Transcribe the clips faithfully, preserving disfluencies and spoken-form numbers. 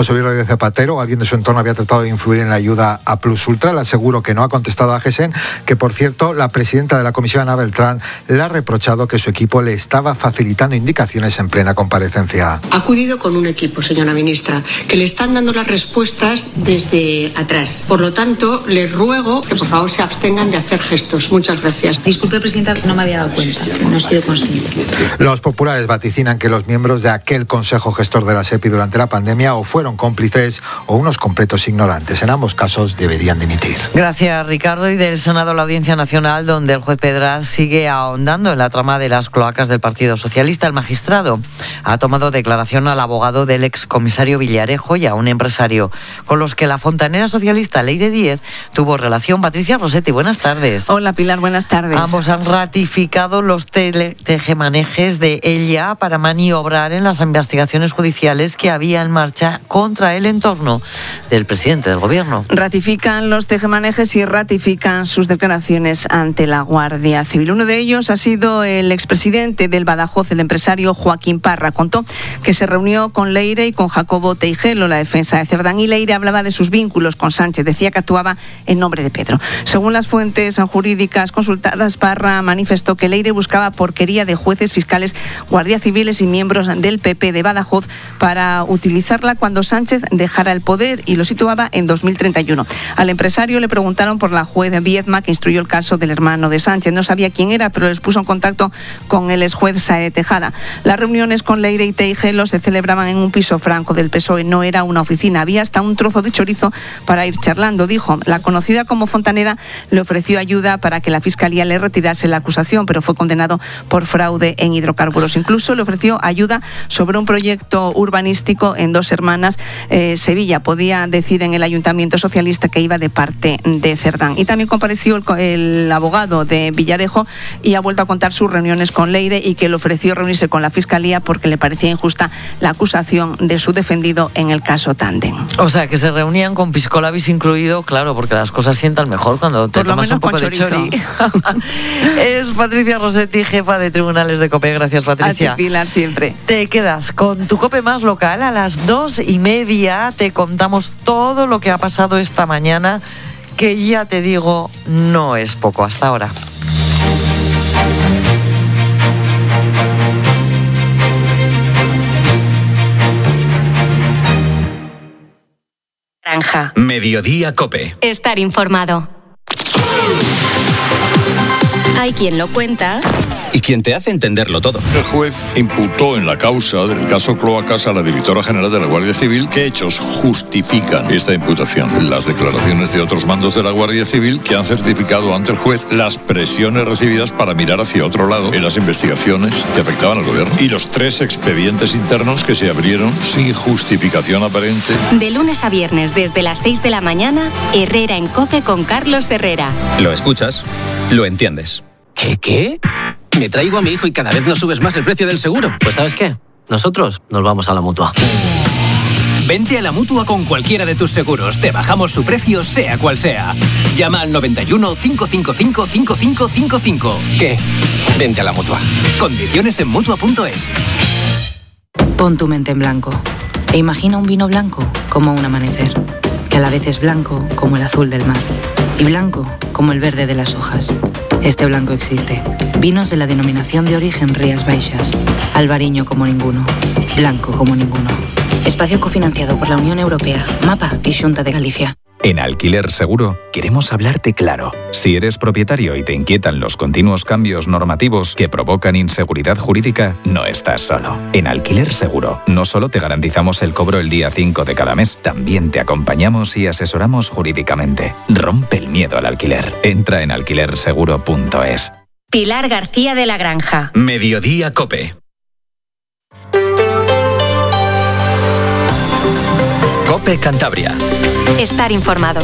José Luis Rodríguez Zapatero o alguien de su entorno había tratado de influir en la ayuda a Plus Ultra. Le aseguro que no ha contestado a Gesen, que por cierto, la presidenta de la comisión, Ana Beltrán, le ha reprochado que su equipo le estaba facilitando indicaciones en plena comparecencia. Ha acudido con un equipo, señora ministra, que le están dando las respuestas desde atrás. Por lo tanto, les ruego que por favor se abstengan de hacer gestos. Muchas gracias. Disculpe, presidenta, no me había dado cuenta, no he sido consciente. Los populares vaticinan que los miembros de aquel consejo gestor de la SEPI durante la pandemia o fueron cómplices o unos completos ignorantes. En ambos casos deberían dimitir. Gracias, Ricardo. Y del Senado, la Audiencia Nacional, donde el juez Pedraz sigue ahondando en la trama de las cloacas del Partido Socialista. El magistrado ha tomado declaración al abogado del excomisario Villarejo y a un empresario con los que la fontanera socialista Leire Díez tuvo relación. Patricia Rossetti, buenas tardes. Hola, Pilar, buenas tardes. Ambos han ratificado los tele- tejemanejes de ella para maniobrar en las investigaciones judiciales que había en marcha contra el entorno del presidente del gobierno. Ratifican los tejemanejes y ratifican sus declaraciones ante la Guardia Civil. Uno de ellos ha sido el expresidente del Badajoz, el empresario Joaquín Parra. Contó que se reunió con Leire y con Jacobo Teijelo, la defensa de Cerdán, y Leire hablaba de sus vínculos con Sánchez. Decía que actuaba en nombre de Pedro. Según las fuentes jurídicas consultadas, Parra manifestó que Leire buscaba porquería de jueces, fiscales, guardias civiles y miembros del P P de Badajoz para utilizarla cuando Sánchez dejara el poder, y lo situaba en dos mil treinta y uno. Al empresario le preguntaron por la juez Viedma, que instruyó el caso del hermano de Sánchez. No sabía quién era, pero les puso en contacto con el exjuez Sae Tejada. Las reuniones con Leire y Teijelo se celebraban en un piso franco del P S O E. No era una oficina, había hasta un trozo de chorizo para ir charlando, dijo. La conocida como fontanera le ofreció ayuda para que la Fiscalía le retirase la acusación, pero fue condenado por fraude en hidrocarburos. Incluso le ofreció ayuda sobre un proyecto urbanístico en Dos Hermanas, eh, Sevilla. Podía decir en el Ayuntamiento Socialista que iba de parte de Cerdán. Y también compareció el, el abogado de Villarejo y ha vuelto a contar sus reuniones con Leire y que le ofreció reunirse con la Fiscalía porque le parecía injusta la acusación de su defendido en el caso Tandem. O sea, que se reunían con pisco labis incluido, claro, porque las cosas sientan mejor cuando te Por lo tomas menos un poco con de chorizo. chori. Es Patricia Rossetti, jefa de Tribunales de COPE. Gracias, Patricia. A ti, Pilar, siempre. Te quedas con tu COPE más local. A las dos y media te contamos todo lo que ha pasado esta mañana, que ya te digo, no es poco. Hasta ahora. Granja. Mediodía COPE. Estar informado. Hay quien lo cuenta Y quien te hace entenderlo todo. El juez imputó en la causa del caso Cloacas a la directora general de la Guardia Civil. ¿Qué hechos justifican esta imputación? Las declaraciones de otros mandos de la Guardia Civil que han certificado ante el juez las presiones recibidas para mirar hacia otro lado en las investigaciones que afectaban al gobierno. Y los tres expedientes internos que se abrieron sin justificación aparente. de lunes a viernes desde las seis de la mañana, Herrera en COPE con Carlos Herrera. Lo escuchas, lo entiendes. ¿Qué, qué? Me traigo a mi hijo y cada vez nos subes más el precio del seguro. Pues ¿sabes qué? Nosotros nos vamos a la Mutua. Vente a la Mutua con cualquiera de tus seguros. Te bajamos su precio, sea cual sea. Llama al noventa y uno, cinco cinco cinco, cinco cinco cinco cinco. ¿Qué? Vente a la Mutua. Condiciones en Mutua punto es. Pon tu mente en blanco e imagina un vino blanco como un amanecer, que a la vez es blanco como el azul del mar y blanco como el verde de las hojas. Este blanco existe. Vinos de la denominación de origen Rías Baixas. Albariño como ninguno. Blanco como ninguno. Espacio cofinanciado por la Unión Europea, MAPA y Xunta de Galicia. En Alquiler Seguro queremos hablarte claro. Si eres propietario y te inquietan los continuos cambios normativos que provocan inseguridad jurídica, no estás solo. En Alquiler Seguro no solo te garantizamos el cobro el día cinco de cada mes, también te acompañamos y asesoramos jurídicamente. Rompe el miedo al alquiler. Entra en alquiler seguro punto es. Pilar García de la Granja. Mediodía COPE. COPE Cantabria. Estar informado.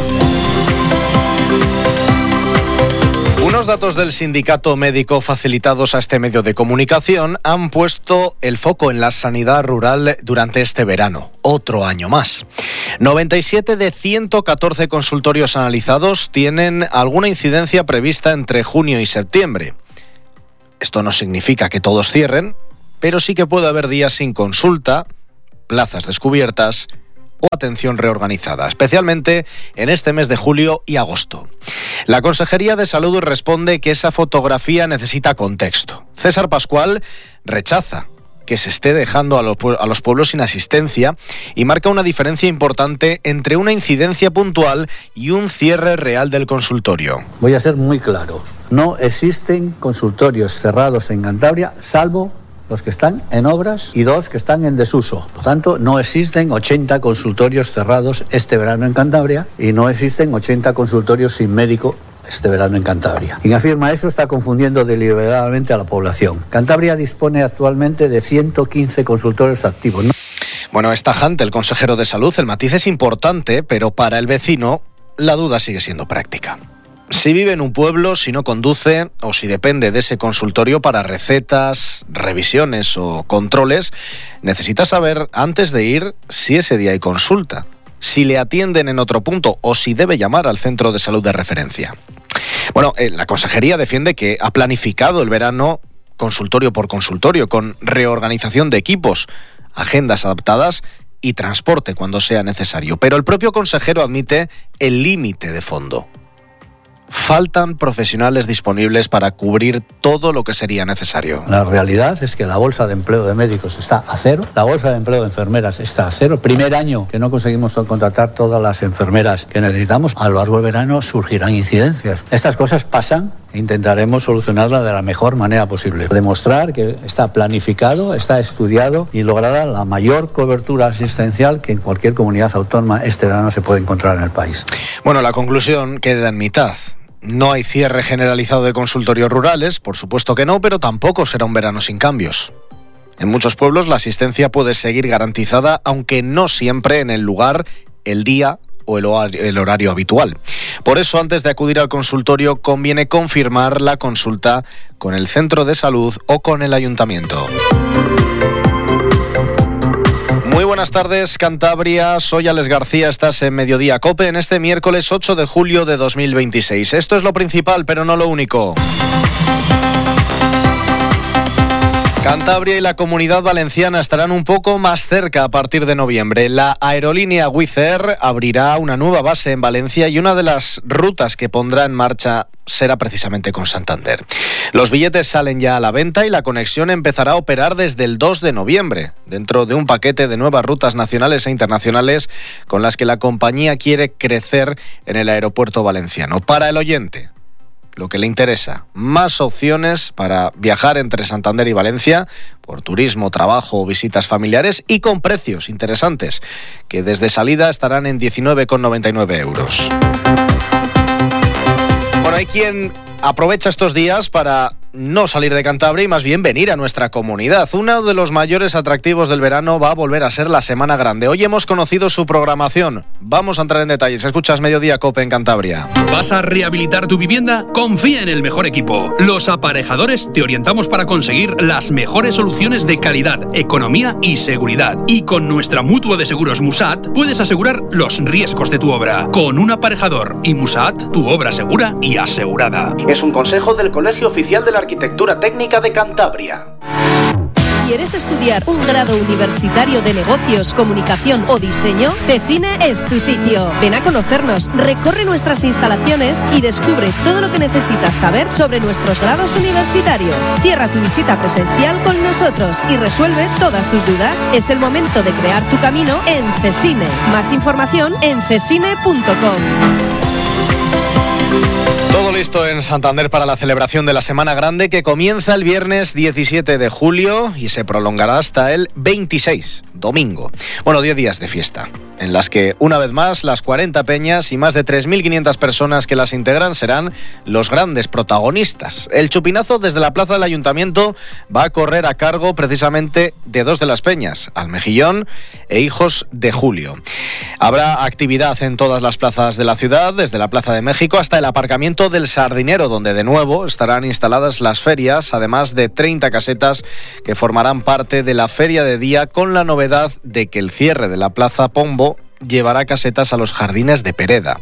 Unos datos del sindicato médico facilitados a este medio de comunicación han puesto el foco en la sanidad rural durante este verano, otro año más. noventa y siete de ciento catorce consultorios analizados tienen alguna incidencia prevista entre junio y septiembre. Esto no significa que todos cierren, pero sí que puede haber días sin consulta, plazas descubiertas o atención reorganizada, especialmente en este mes de julio y agosto. La Consejería de Salud responde que esa fotografía necesita contexto. César Pascual rechaza que se esté dejando a los, a los pueblos sin asistencia y marca una diferencia importante entre una incidencia puntual y un cierre real del consultorio. Voy a ser muy claro, no existen consultorios cerrados en Cantabria, salvo los que están en obras y dos que están en desuso. Por tanto, no existen ochenta consultorios cerrados este verano en Cantabria y no existen ochenta consultorios sin médico este verano en Cantabria. Quien afirma eso está confundiendo deliberadamente a la población. Cantabria dispone actualmente de ciento quince consultorios activos. ¿no? Bueno, es tajante el consejero de Salud, el matiz es importante, pero para el vecino la duda sigue siendo práctica. Si vive en un pueblo, si no conduce o si depende de ese consultorio para recetas, revisiones o controles, necesita saber antes de ir si ese día hay consulta, si le atienden en otro punto o si debe llamar al centro de salud de referencia. Bueno, eh, la consejería defiende que ha planificado el verano consultorio por consultorio, con reorganización de equipos, agendas adaptadas y transporte cuando sea necesario. Pero el propio consejero admite el límite de fondo. Faltan profesionales disponibles para cubrir todo lo que sería necesario. La realidad es que la bolsa de empleo de médicos está a cero, la bolsa de empleo de enfermeras está a cero. Primer año que no conseguimos contratar todas las enfermeras que necesitamos, a lo largo del verano surgirán incidencias. Estas cosas pasan e intentaremos solucionarlas de la mejor manera posible. Demostrar que está planificado, está estudiado y logrará la mayor cobertura asistencial que en cualquier comunidad autónoma este verano se puede encontrar en el país. Bueno, la conclusión queda en mitad. No hay cierre generalizado de consultorios rurales, por supuesto que no, pero tampoco será un verano sin cambios. En muchos pueblos la asistencia puede seguir garantizada, aunque no siempre en el lugar, el día o el horario, el horario habitual. Por eso, antes de acudir al consultorio, conviene confirmar la consulta con el centro de salud o con el ayuntamiento. Muy buenas tardes, Cantabria. Soy Alex García, estás en Mediodía COPE en este miércoles ocho de julio de dos mil veintiséis. Esto es lo principal, pero no lo único. Cantabria y la Comunidad Valenciana estarán un poco más cerca a partir de noviembre. La aerolínea Wizz Air abrirá una nueva base en Valencia y una de las rutas que pondrá en marcha será precisamente con Santander. Los billetes salen ya a la venta y la conexión empezará a operar desde el dos de noviembre, dentro de un paquete de nuevas rutas nacionales e internacionales con las que la compañía quiere crecer en el aeropuerto valenciano. Para el oyente, lo que le interesa, más opciones para viajar entre Santander y Valencia por turismo, trabajo o visitas familiares y con precios interesantes, que desde salida estarán en diecinueve con noventa y nueve euros. Bueno, hay quien aprovecha estos días para no salir de Cantabria y más bien venir a nuestra comunidad. Uno de los mayores atractivos del verano va a volver a ser la Semana Grande. Hoy hemos conocido su programación. Vamos a entrar en detalles. Escuchas Mediodía COPE en Cantabria. ¿Vas a rehabilitar tu vivienda? Confía en el mejor equipo. Los Aparejadores te orientamos para conseguir las mejores soluciones de calidad, economía y seguridad. Y con nuestra mutua de seguros Musat puedes asegurar los riesgos de tu obra. Con un aparejador y Musat, tu obra segura y asegurada. Es un consejo del Colegio Oficial de la Arquitectura Técnica de Cantabria. ¿Quieres estudiar un grado universitario de negocios, comunicación o diseño? Cesine es tu sitio. Ven a conocernos, recorre nuestras instalaciones y descubre todo lo que necesitas saber sobre nuestros grados universitarios. Cierra tu visita presencial con nosotros y resuelve todas tus dudas. Es el momento de crear tu camino en Cesine. Más información en cesine punto com. Todo listo en Santander para la celebración de la Semana Grande, que comienza el viernes diecisiete de julio y se prolongará hasta el veintiséis, domingo. Bueno, diez días de fiesta, en las que una vez más las cuarenta peñas y más de tres mil quinientas personas que las integran serán los grandes protagonistas. El chupinazo desde la plaza del Ayuntamiento va a correr a cargo precisamente de dos de las peñas, Almejillón e Hijos de Julio. Habrá actividad en todas las plazas de la ciudad, desde la Plaza de México hasta el aparcamiento del Sardinero, donde de nuevo estarán instaladas las ferias, además de treinta casetas que formarán parte de la feria de día, con la novedad de que el cierre de la Plaza Pombo llevará casetas a los jardines de Pereda.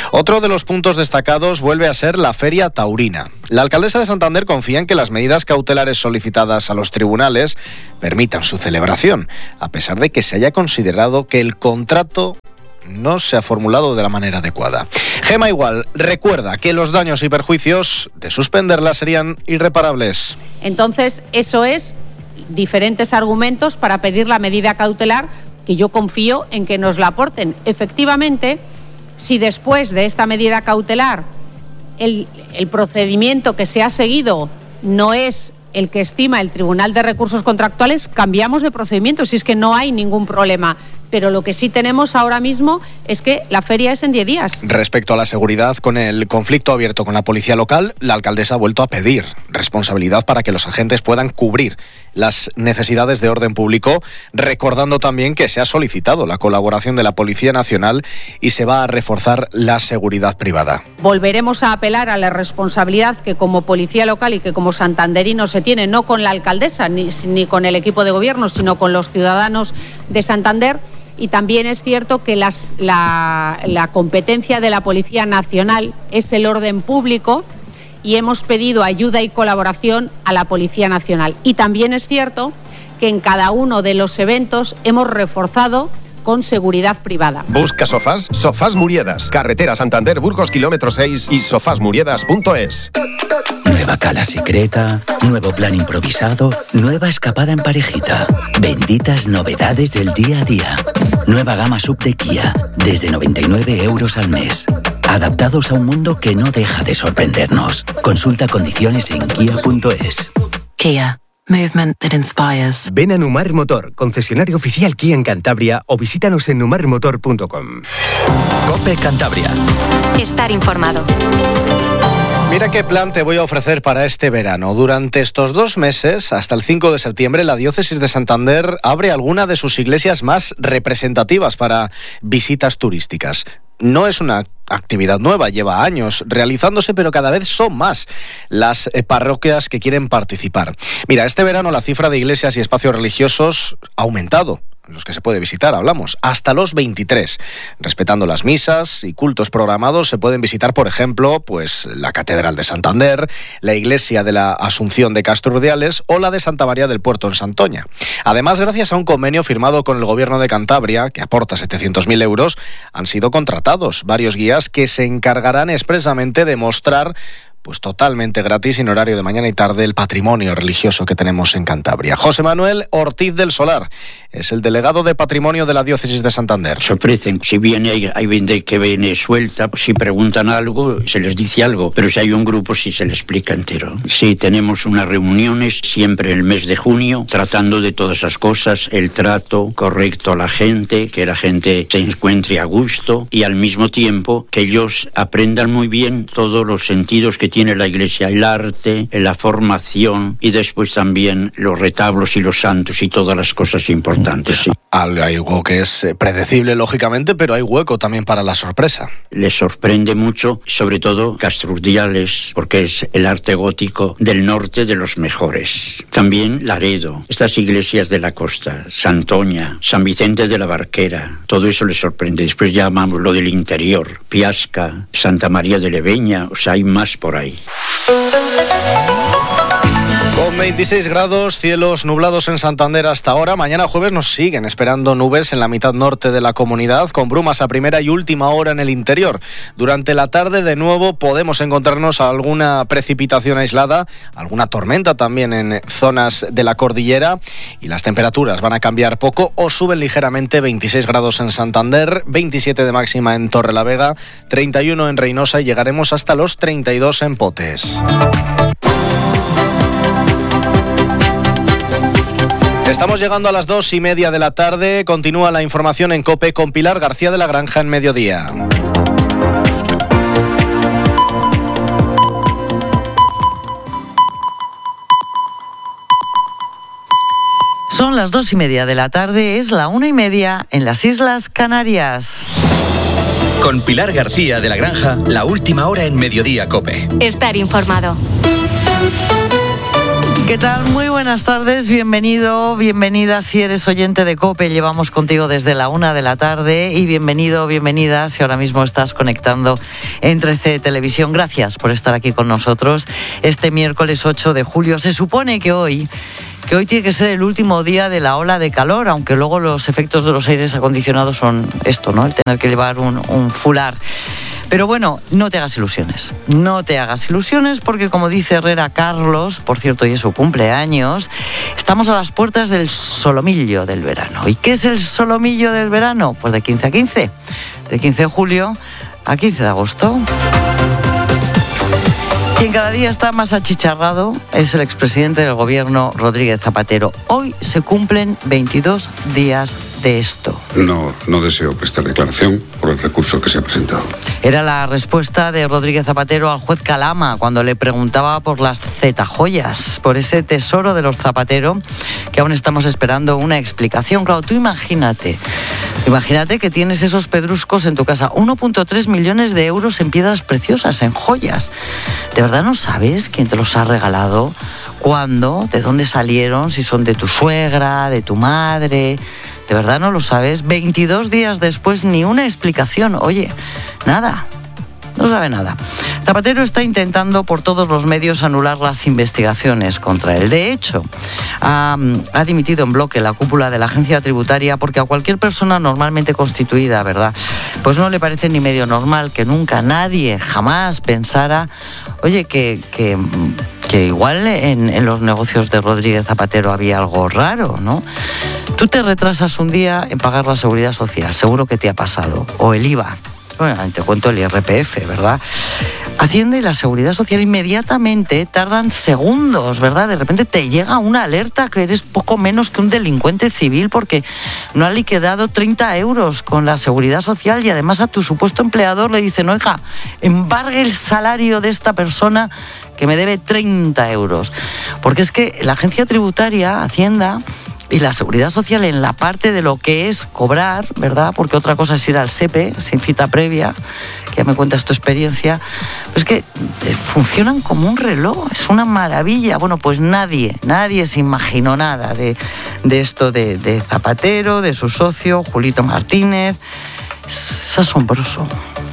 Otro de los puntos destacados vuelve a ser la Feria Taurina. La alcaldesa de Santander confía en que las medidas cautelares solicitadas a los tribunales permitan su celebración, a pesar de que se haya considerado que el contrato no se ha formulado de la manera adecuada. Gema Igual recuerda que los daños y perjuicios de suspenderla serían irreparables. Entonces, eso es diferentes argumentos para pedir la medida cautelar, que yo confío en que nos la aporten. Efectivamente, si después de esta medida cautelar el, el procedimiento que se ha seguido no es el que estima el Tribunal de Recursos Contractuales, cambiamos de procedimiento, si es que no hay ningún problema. Pero lo que sí tenemos ahora mismo es que la feria es en diez días. Respecto a la seguridad, con el conflicto abierto con la policía local, la alcaldesa ha vuelto a pedir responsabilidad para que los agentes puedan cubrir las necesidades de orden público, recordando también que se ha solicitado la colaboración de la Policía Nacional y se va a reforzar la seguridad privada. Volveremos a apelar a la responsabilidad que como policía local y que como santanderinos se tiene, no con la alcaldesa ni, ni con el equipo de gobierno, sino con los ciudadanos de Santander. Y también es cierto que las, la, la competencia de la Policía Nacional es el orden público y hemos pedido ayuda y colaboración a la Policía Nacional. Y también es cierto que en cada uno de los eventos hemos reforzado con seguridad privada. Busca sofás, Sofás Muriedas, carretera Santander Burgos kilómetro seis y sofás muriedas punto es. Nueva cala secreta, nuevo plan improvisado, nueva escapada en parejita. Benditas novedades del día a día. Nueva gama sub de Kia, desde noventa y nueve euros al mes. Adaptados a un mundo que no deja de sorprendernos. Consulta condiciones en kia punto es. Kia. Movement that inspires. Ven a Numar Motor, concesionario oficial Kia en Cantabria, o visítanos en numar motor punto com. COPE Cantabria. Estar informado. Mira qué plan te voy a ofrecer para este verano. Durante estos dos meses, hasta el cinco de septiembre, la Diócesis de Santander abre alguna de sus iglesias más representativas para visitas turísticas. No es una actividad nueva, lleva años realizándose, pero cada vez son más las eh, parroquias que quieren participar. Mira, este verano la cifra de iglesias y espacios religiosos ha aumentado. Los que se puede visitar, hablamos, hasta los veintitrés. Respetando las misas y cultos programados, se pueden visitar, por ejemplo, pues la Catedral de Santander, la Iglesia de la Asunción de Castro Urdiales o la de Santa María del Puerto en Santoña. Además, gracias a un convenio firmado con el Gobierno de Cantabria, que aporta setecientos mil euros, han sido contratados varios guías que se encargarán expresamente de mostrar pues totalmente gratis, en horario de mañana y tarde, el patrimonio religioso que tenemos en Cantabria. José Manuel Ortiz del Solar es el delegado de Patrimonio de la Diócesis de Santander. Se ofrecen, si viene hay, hay gente que viene suelta, si preguntan algo, se les dice algo, pero si hay un grupo, sí se les explica entero. Sí, tenemos unas reuniones siempre en el mes de junio, tratando de todas esas cosas, el trato correcto a la gente, que la gente se encuentre a gusto y al mismo tiempo que ellos aprendan muy bien todos los sentidos que tiene la iglesia, el arte, la formación y después también los retablos y los santos y todas las cosas importantes. Sí. Algo que es predecible, lógicamente, pero hay hueco también para la sorpresa. Les sorprende mucho, sobre todo Castro Urdiales, porque es el arte gótico del norte de los mejores. También Laredo, estas iglesias de la costa, Santoña, San Vicente de la Barquera, todo eso les sorprende. Después ya llamamos lo del interior, Piasca, Santa María de Leveña, o sea, hay más por ahí. Con veintiséis grados, cielos nublados en Santander hasta ahora. Mañana jueves nos siguen esperando nubes en la mitad norte de la comunidad, con brumas a primera y última hora en el interior. Durante la tarde, de nuevo, podemos encontrarnos alguna precipitación aislada, alguna tormenta también en zonas de la cordillera, y las temperaturas van a cambiar poco o suben ligeramente. Veintiséis grados en Santander, veintisiete de máxima en Torrelavega, treinta y uno en Reynosa y llegaremos hasta los treinta y dos en Potes. Estamos llegando a las dos y media de la tarde. Continúa la información en COPE con Pilar García de la Granja en Mediodía. Son las dos y media de la tarde, es la una y media en las Islas Canarias. Con Pilar García de la Granja, la última hora en Mediodía COPE. Estar informado. ¿Qué tal? Muy buenas tardes, bienvenido, bienvenida si eres oyente de COPE, llevamos contigo desde la una de la tarde y bienvenido, bienvenida si ahora mismo estás conectando en trece Televisión. Gracias por estar aquí con nosotros este miércoles ocho de julio. Se supone que hoy... que hoy tiene que ser el último día de la ola de calor, aunque luego los efectos de los aires acondicionados son esto, ¿no? El tener que llevar un, un fular. Pero bueno, no te hagas ilusiones, no te hagas ilusiones porque como dice Herrera Carlos, por cierto, hoy es su cumpleaños, estamos a las puertas del solomillo del verano. ¿Y qué es el solomillo del verano? Pues de quince a quince, de quince de julio a quince de agosto. Quien cada día está más achicharrado es el expresidente del gobierno, Rodríguez Zapatero. Hoy se cumplen veintidós días de esto. No, no deseo prestar declaración por el recurso que se ha presentado. Era la respuesta de Rodríguez Zapatero al juez Calama cuando le preguntaba por las zetajoyas, por ese tesoro de los Zapatero, que aún estamos esperando una explicación. Claro, tú imagínate, imagínate que tienes esos pedruscos en tu casa, uno punto tres millones de euros en piedras preciosas, en joyas. ¿De verdad no sabes quién te los ha regalado? ¿Cuándo? ¿De dónde salieron? Si son de tu suegra, de tu madre... ¿De verdad no lo sabes? veintidós días después, ni una explicación. Oye, nada, no sabe nada. Zapatero está intentando por todos los medios anular las investigaciones contra él. De hecho, ha, ha dimitido en bloque la cúpula de la agencia tributaria porque a cualquier persona normalmente constituida, ¿verdad? Pues no le parece ni medio normal que nunca nadie jamás pensara, oye, que... que que igual en, en los negocios de Rodríguez Zapatero había algo raro, ¿no? Tú te retrasas un día en pagar la seguridad social, seguro que te ha pasado, o el I V A, bueno, te cuento el I R P F, ¿verdad? Hacienda y la seguridad social inmediatamente tardan segundos, ¿verdad? De repente te llega una alerta que eres poco menos que un delincuente civil porque no ha liquidado treinta euros con la seguridad social y además a tu supuesto empleador le dicen, oiga, embargue el salario de esta persona que me debe treinta euros. Porque es que la agencia tributaria, Hacienda y la seguridad social en la parte de lo que es cobrar, ¿verdad? Porque otra cosa es ir al S E P E sin cita previa, que ya me cuentas tu experiencia, pues que funcionan como un reloj, es una maravilla. Bueno, pues nadie, nadie se imaginó nada de, de esto de, de Zapatero, de su socio, Julito Martínez. Es, es asombroso.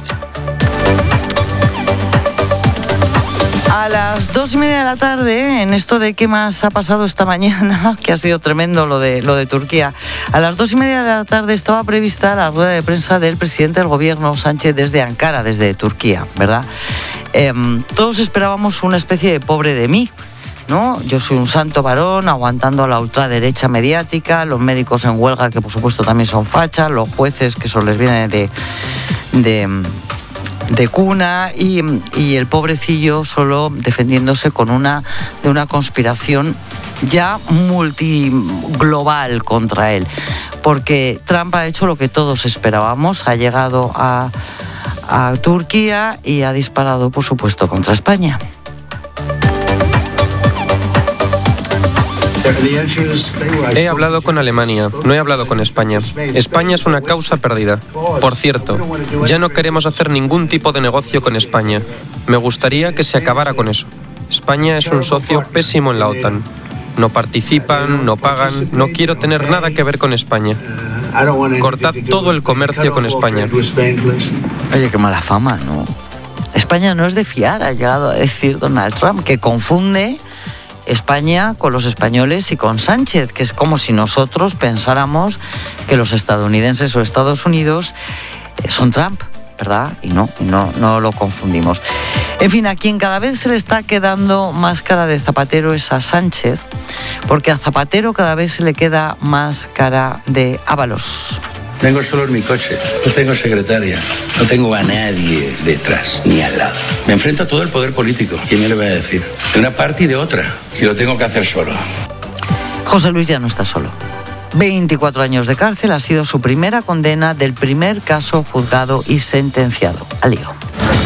A las dos y media de la tarde, en esto de qué más ha pasado esta mañana, que ha sido tremendo lo de, lo de Turquía, a las dos y media de la tarde estaba prevista la rueda de prensa del presidente del gobierno, Sánchez, desde Ankara, desde Turquía, ¿verdad? Eh, todos esperábamos una especie de pobre de mí, ¿no? Yo soy un santo varón aguantando a la ultraderecha mediática, los médicos en huelga, que por supuesto también son fachas, los jueces, que eso les viene de... de de cuna y, y el pobrecillo solo defendiéndose con una de una conspiración ya multiglobal contra él, porque Trump ha hecho lo que todos esperábamos, ha llegado a, a Turquía y ha disparado, por supuesto, contra España. He hablado con Alemania, no he hablado con España. España es una causa perdida. Por cierto, ya no queremos hacer ningún tipo de negocio con España. Me gustaría que se acabara con eso. España es un socio pésimo en la OTAN. No participan, no pagan, no quiero tener nada que ver con España. Cortad todo el comercio con España. Oye, qué mala fama, ¿no? España no es de fiar, ha llegado a decir Donald Trump, que confunde España con los españoles y con Sánchez, que es como si nosotros pensáramos que los estadounidenses o Estados Unidos son Trump, ¿verdad? Y no, no, no lo confundimos. En fin, a quien cada vez se le está quedando más cara de Zapatero es a Sánchez, porque a Zapatero cada vez se le queda más cara de Ábalos. Vengo solo en mi coche, no tengo secretaria, no tengo a nadie detrás, ni al lado. Me enfrento a todo el poder político. ¿Quién me le va a decir? De una parte y de otra, y lo tengo que hacer solo. José Luis ya no está solo. veinticuatro años de cárcel ha sido su primera condena del primer caso juzgado y sentenciado. Al lío.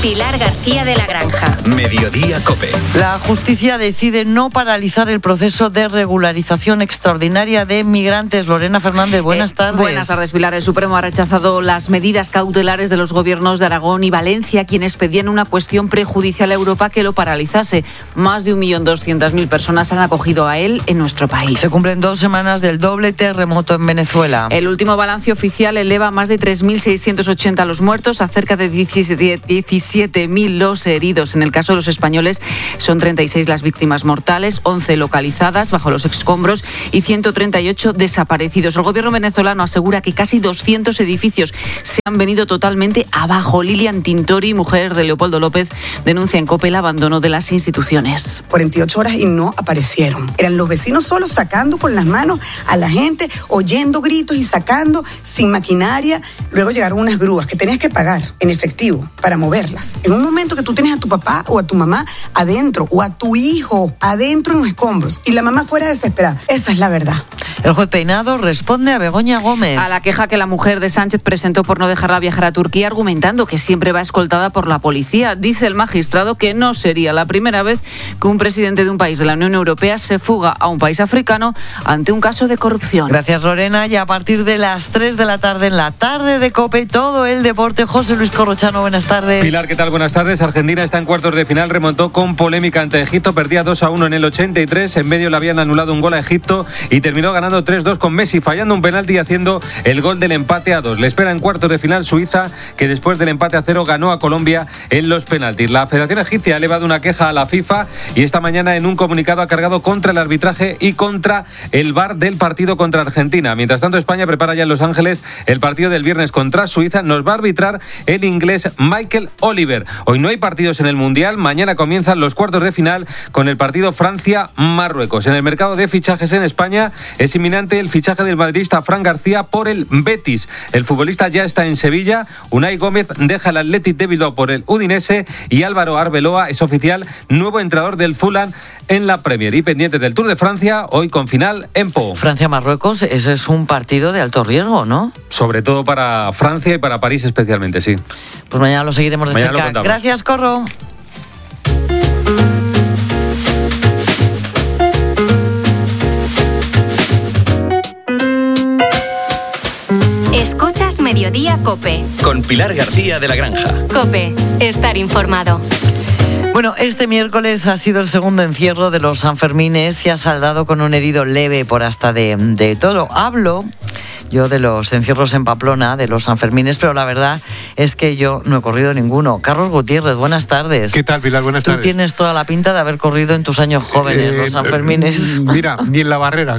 Pilar García de la Granja. Mediodía Cope. La justicia decide no paralizar el proceso de regularización extraordinaria de migrantes. Lorena Fernández, buenas tardes. Eh, buenas tardes, Pilar. El Supremo ha rechazado las medidas cautelares de los gobiernos de Aragón y Valencia, quienes pedían una cuestión prejudicial a Europa que lo paralizase. Más de un millón doscientas mil personas han acogido a él en nuestro país. Se cumplen dos semanas del doble terremoto en Venezuela. El último balance oficial eleva a más de tres mil seiscientos ochenta los muertos, a cerca de diecisiete mil los heridos. En el caso de los españoles son treinta y seis las víctimas mortales, once localizadas bajo los escombros y ciento treinta y ocho desaparecidos. El gobierno venezolano asegura que casi doscientos edificios se han venido totalmente abajo. Lilian Tintori, mujer de Leopoldo López, denuncia en COPE el abandono de las instituciones. cuarenta y ocho horas y no aparecieron. Eran los vecinos solos sacando con las manos a la gente, oyendo gritos y sacando sin maquinaria. Luego llegaron unas grúas que tenías que pagar en efectivo para moverlas. En un momento que tú tienes a tu papá o a tu mamá adentro o a tu hijo adentro en los escombros y la mamá fuera desesperada. Esa es la verdad. El juez Peinado responde a Begoña Gómez. A la queja que la mujer de Sánchez presentó por no dejarla viajar a Turquía, argumentando que siempre va escoltada por la policía. Dice el magistrado que no sería la primera vez que un presidente de un país de la Unión Europea se fuga a un país africano ante un caso de corrupción. Gracias, Lorena. Y a partir de las tres de la tarde, en la tarde de COPE, todo el deporte. José Luis Corrochano, buenas tardes. Pilar, ¿qué tal? Buenas tardes. Argentina está en cuartos de final, remontó con polémica ante Egipto, perdía dos a uno en el ochenta y tres, en medio le habían anulado un gol a Egipto y terminó ganando tres dos con Messi, fallando un penalti y haciendo el gol del empate a dos. Le espera en cuartos de final Suiza, que después del empate a cero ganó a Colombia en los penaltis. La Federación Egipcia ha elevado una queja a la FIFA y esta mañana en un comunicado ha cargado contra el arbitraje y contra el V A R del partido contra Argentina. Mientras tanto, España prepara ya en Los Ángeles el partido del viernes contra Suiza. Nos va a arbitrar el inglés Michael Oliver. Hoy no hay partidos en el Mundial, mañana comienzan los cuartos de final con el partido Francia-Marruecos. En el mercado de fichajes en España es inminente el fichaje del madridista Fran García por el Betis. El futbolista ya está en Sevilla, Unai Gómez deja el Athletic de Bilbao por el Udinese y Álvaro Arbeloa es oficial nuevo entrenador del Fulham en la Premier. Y pendientes del Tour de Francia, hoy con final en Po. Francia-Marruecos, ese es un partido de alto riesgo, ¿no? Sobre todo para Francia y para París especialmente, sí. Pues mañana lo seguiremos de mañana cerca. Gracias, Corro. Escuchas Mediodía Cope. Con Pilar García de la Granja. Cope, estar informado. Bueno, este miércoles ha sido el segundo encierro de los Sanfermines y ha saldado con un herido leve por hasta de, de todo. Hablo yo de los encierros en Pamplona, de los Sanfermines, pero la verdad es que yo no he corrido ninguno. Carlos Gutiérrez, buenas tardes. ¿Qué tal, Pilar? Buenas Tú tardes. Tú tienes toda la pinta de haber corrido en tus años jóvenes, eh, los Sanfermines. Mira, ni en la barrera.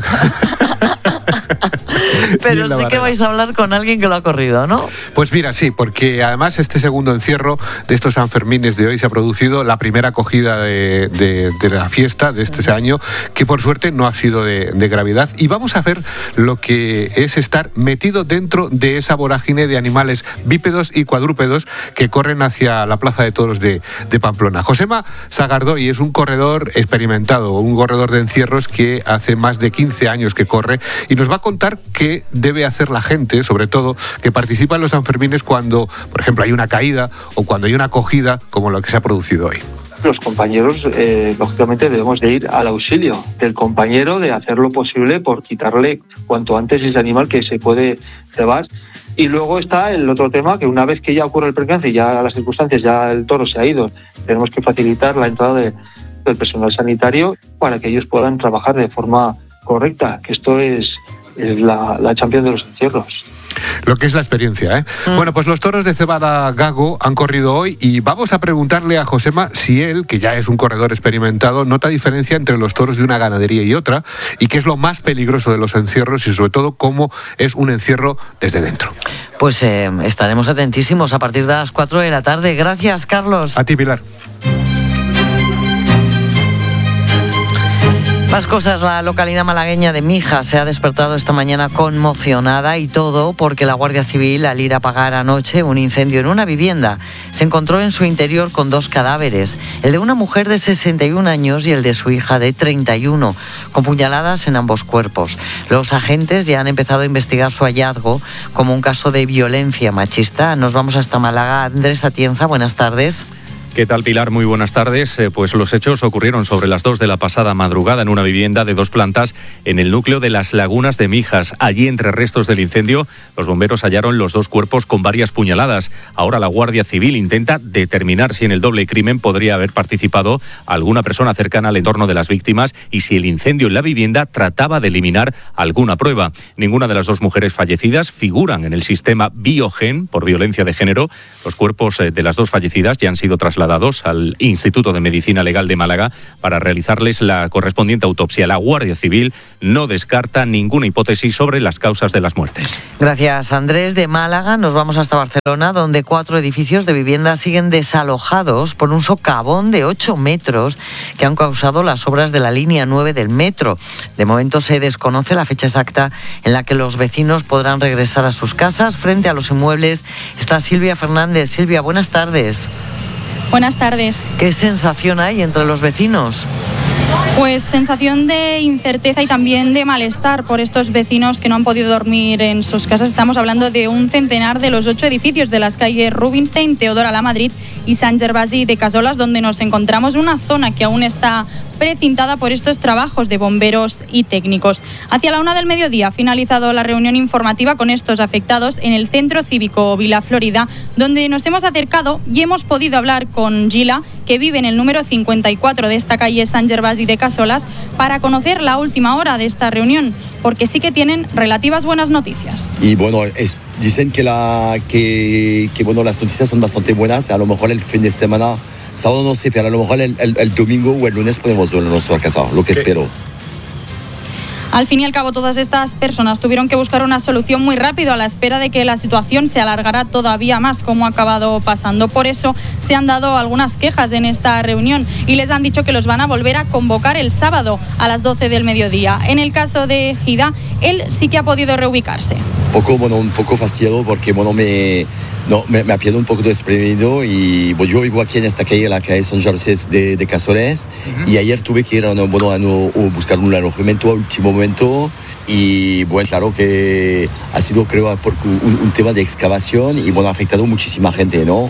Pero sí barrera. Que vais a hablar con alguien que lo ha corrido, ¿no? Pues mira, sí, porque además este segundo encierro de estos Sanfermines de hoy se ha producido la primera acogida de, de, de la fiesta de este año, que por suerte no ha sido de, de gravedad. Y vamos a ver lo que es estar metido dentro de esa vorágine de animales bípedos y cuadrúpedos que corren hacia la Plaza de Toros de, de Pamplona. Josema Sagardoy es un corredor experimentado, un corredor de encierros que hace más de quince años que corre y nos va a contar qué debe hacer la gente, sobre todo que participa en los Sanfermines cuando, por ejemplo, hay una caída o cuando hay una acogida como lo que se ha producido hoy. Los compañeros, eh, lógicamente, debemos de ir al auxilio del compañero, de hacer lo posible por quitarle cuanto antes ese animal que se puede cebar. Y luego está el otro tema, que una vez que ya ocurre el percance y ya las circunstancias, ya el toro se ha ido, tenemos que facilitar la entrada de, del personal sanitario para que ellos puedan trabajar de forma correcta, que esto es la, la Champions de los encierros. Lo que es la experiencia, ¿eh? Mm. Bueno, pues los toros de Cebada Gago han corrido hoy y vamos a preguntarle a Josema si él, que ya es un corredor experimentado, nota diferencia entre los toros de una ganadería y otra y qué es lo más peligroso de los encierros y sobre todo cómo es un encierro desde dentro. Pues eh, estaremos atentísimos a partir de las cuatro de la tarde. Gracias, Carlos. A ti, Pilar. Más cosas, la localidad malagueña de Mijas se ha despertado esta mañana conmocionada y todo porque la Guardia Civil, al ir a apagar anoche un incendio en una vivienda, se encontró en su interior con dos cadáveres, el de una mujer de sesenta y un años y el de su hija de treinta y uno, con puñaladas en ambos cuerpos. Los agentes ya han empezado a investigar su hallazgo como un caso de violencia machista. Nos vamos hasta Málaga. Andrés Atienza, buenas tardes. ¿Qué tal, Pilar? Muy buenas tardes. Eh, pues los hechos ocurrieron sobre las dos de la pasada madrugada en una vivienda de dos plantas en el núcleo de Las Lagunas de Mijas. Allí, entre restos del incendio, los bomberos hallaron los dos cuerpos con varias puñaladas. Ahora la Guardia Civil intenta determinar si en el doble crimen podría haber participado alguna persona cercana al entorno de las víctimas y si el incendio en la vivienda trataba de eliminar alguna prueba. Ninguna de las dos mujeres fallecidas figuran en el sistema Biogen por violencia de género. Los cuerpos de las dos fallecidas ya han sido trasladados al Instituto de Medicina Legal de Málaga para realizarles la correspondiente autopsia. La Guardia Civil no descarta ninguna hipótesis sobre las causas de las muertes. Gracias, Andrés. De Málaga nos vamos hasta Barcelona, donde cuatro edificios de vivienda siguen desalojados por un socavón de ocho metros que han causado las obras de la línea nueve del metro. De momento se desconoce la fecha exacta en la que los vecinos podrán regresar a sus casas. Frente a los inmuebles está Silvia Fernández. Silvia, buenas tardes. Buenas tardes. ¿Qué sensación hay entre los vecinos? Pues sensación de incerteza y también de malestar por estos vecinos que no han podido dormir en sus casas. Estamos hablando de un centenar de los ocho edificios de las calles Rubinstein, Teodora Lamadrid y Sant Gervasi de Cassoles, donde nos encontramos en una zona que aún está precintada por estos trabajos de bomberos y técnicos. Hacia la una del mediodía ha finalizado la reunión informativa con estos afectados en el Centro Cívico Vila Florida, donde nos hemos acercado y hemos podido hablar con Gila, que vive en el número cincuenta y cuatro de esta calle Sant Gervasi de Cassoles, para conocer la última hora de esta reunión, porque sí que tienen relativas buenas noticias. Y bueno, es, dicen que, la, que, que bueno, las noticias son bastante buenas. A lo mejor el fin de semana, sábado no sé, pero a lo mejor el, el, el domingo o el lunes podemos volver a nuestra casa, lo que espero. Al fin y al cabo, todas estas personas tuvieron que buscar una solución muy rápido a la espera de que la situación se alargara todavía más, como ha acabado pasando. Por eso se han dado algunas quejas en esta reunión y les han dicho que los van a volver a convocar el sábado a las doce del mediodía. En el caso de Gida, él sí que ha podido reubicarse. Poco, bueno, un poco fastidiado porque bueno, me, no, me, me ha pillado un poco desprevenido y bueno, yo vivo aquí en esta calle, la calle Sant Gervasi de, de Cassoles, uh-huh. Y ayer tuve que ir a, bueno, a, no, a buscar un alojamiento a último momento y bueno, claro que ha sido, creo, porque un, un tema de excavación y bueno, ha afectado a muchísima gente, ¿no?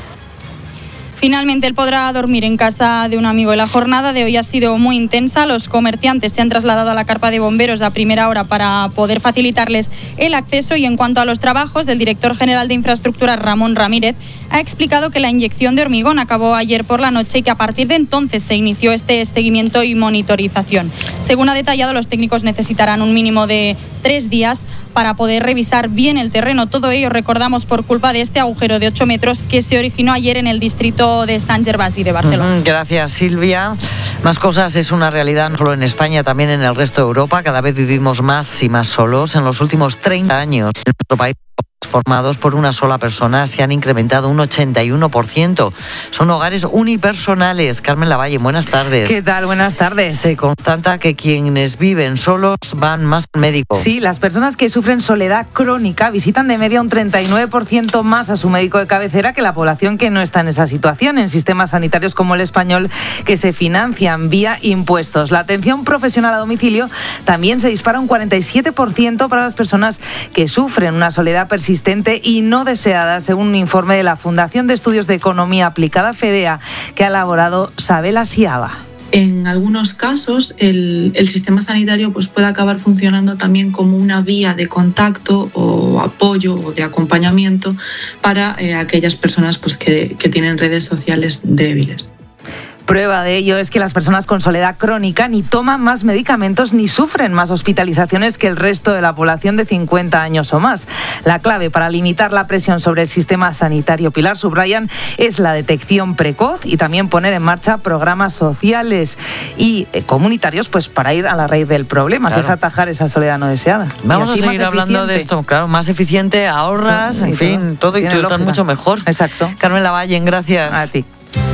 Finalmente él podrá dormir en casa de un amigo. La jornada de hoy ha sido muy intensa. Los comerciantes se han trasladado a la carpa de bomberos a primera hora para poder facilitarles el acceso. Y en cuanto a los trabajos, el director general de Infraestructuras, Ramón Ramírez, ha explicado que la inyección de hormigón acabó ayer por la noche y que a partir de entonces se inició este seguimiento y monitorización. Según ha detallado, los técnicos necesitarán un mínimo de tres días para poder revisar bien el terreno. Todo ello, recordamos, por culpa de este agujero de ocho metros que se originó ayer en el distrito de Sant Gervasi de Barcelona. Uh-huh. Gracias, Silvia. Más cosas, es una realidad no solo en España, también en el resto de Europa. Cada vez vivimos más y más solos. En los últimos treinta años, en nuestro país, formados por una sola persona se han incrementado un ochenta y uno por ciento. Son hogares unipersonales. Carmen Lavalle, buenas tardes. ¿Qué tal? Buenas tardes. Se constata que quienes viven solos van más al médico. Sí, las personas que sufren soledad crónica visitan de media un treinta y nueve por ciento más a su médico de cabecera que la población que no está en esa situación, en sistemas sanitarios como el español, que se financian vía impuestos. La atención profesional a domicilio también se dispara un cuarenta y siete por ciento para las personas que sufren una soledad persistente y no deseada, según un informe de la Fundación de Estudios de Economía Aplicada, FEDEA, que ha elaborado Sabela Siaba. En algunos casos, el, el sistema sanitario pues, puede acabar funcionando también como una vía de contacto o apoyo o de acompañamiento para eh, aquellas personas pues, que, que tienen redes sociales débiles. Prueba de ello es que las personas con soledad crónica ni toman más medicamentos ni sufren más hospitalizaciones que el resto de la población de cincuenta años o más. La clave para limitar la presión sobre el sistema sanitario, Pilar, subrayan, es la detección precoz y también poner en marcha programas sociales y comunitarios pues para ir a la raíz del problema, claro, que es atajar esa soledad no deseada. Vamos a seguir hablando de esto, claro, más eficiente, ahorras, en fin, todo y tú estás mucho mejor. Exacto. Carmen Lavalle, gracias. A ti.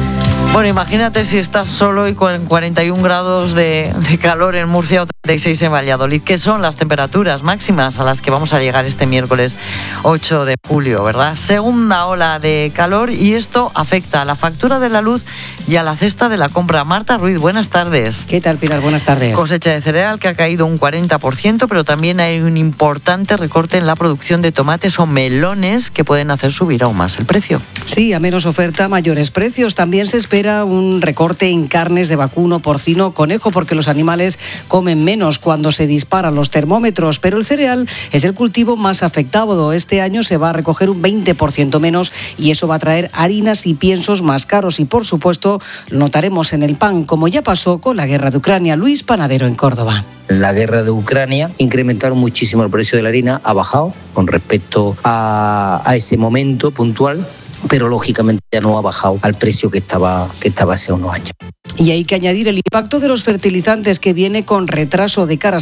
Bueno, imagínate si estás solo y con cuarenta y un grados de, de calor en Murcia o treinta y seis en Valladolid, que son las temperaturas máximas a las que vamos a llegar este miércoles ocho de julio, ¿verdad? Segunda ola de calor y esto afecta a la factura de la luz y a la cesta de la compra. Marta Ruiz, buenas tardes. ¿Qué tal, Pilar? Buenas tardes. Cosecha de cereal que ha caído un cuarenta por ciento, pero también hay un importante recorte en la producción de tomates o melones que pueden hacer subir aún más el precio. Sí, a menos oferta, mayores precios. También se espera un recorte en carnes de vacuno, porcino, conejo, porque los animales comen menos cuando se disparan los termómetros, pero el cereal es el cultivo más afectado. Este año se va a recoger un veinte por ciento menos y eso va a traer harinas y piensos más caros y, por supuesto, lo notaremos en el pan, como ya pasó con la guerra de Ucrania. Luis Panadero en Córdoba. La guerra de Ucrania incrementaron muchísimo el precio de la harina, ha bajado con respecto a, a ese momento puntual, pero lógicamente ya no ha bajado al precio que estaba, que estaba hace unos años. Y hay que añadir el impacto de los fertilizantes que viene con retraso de cara a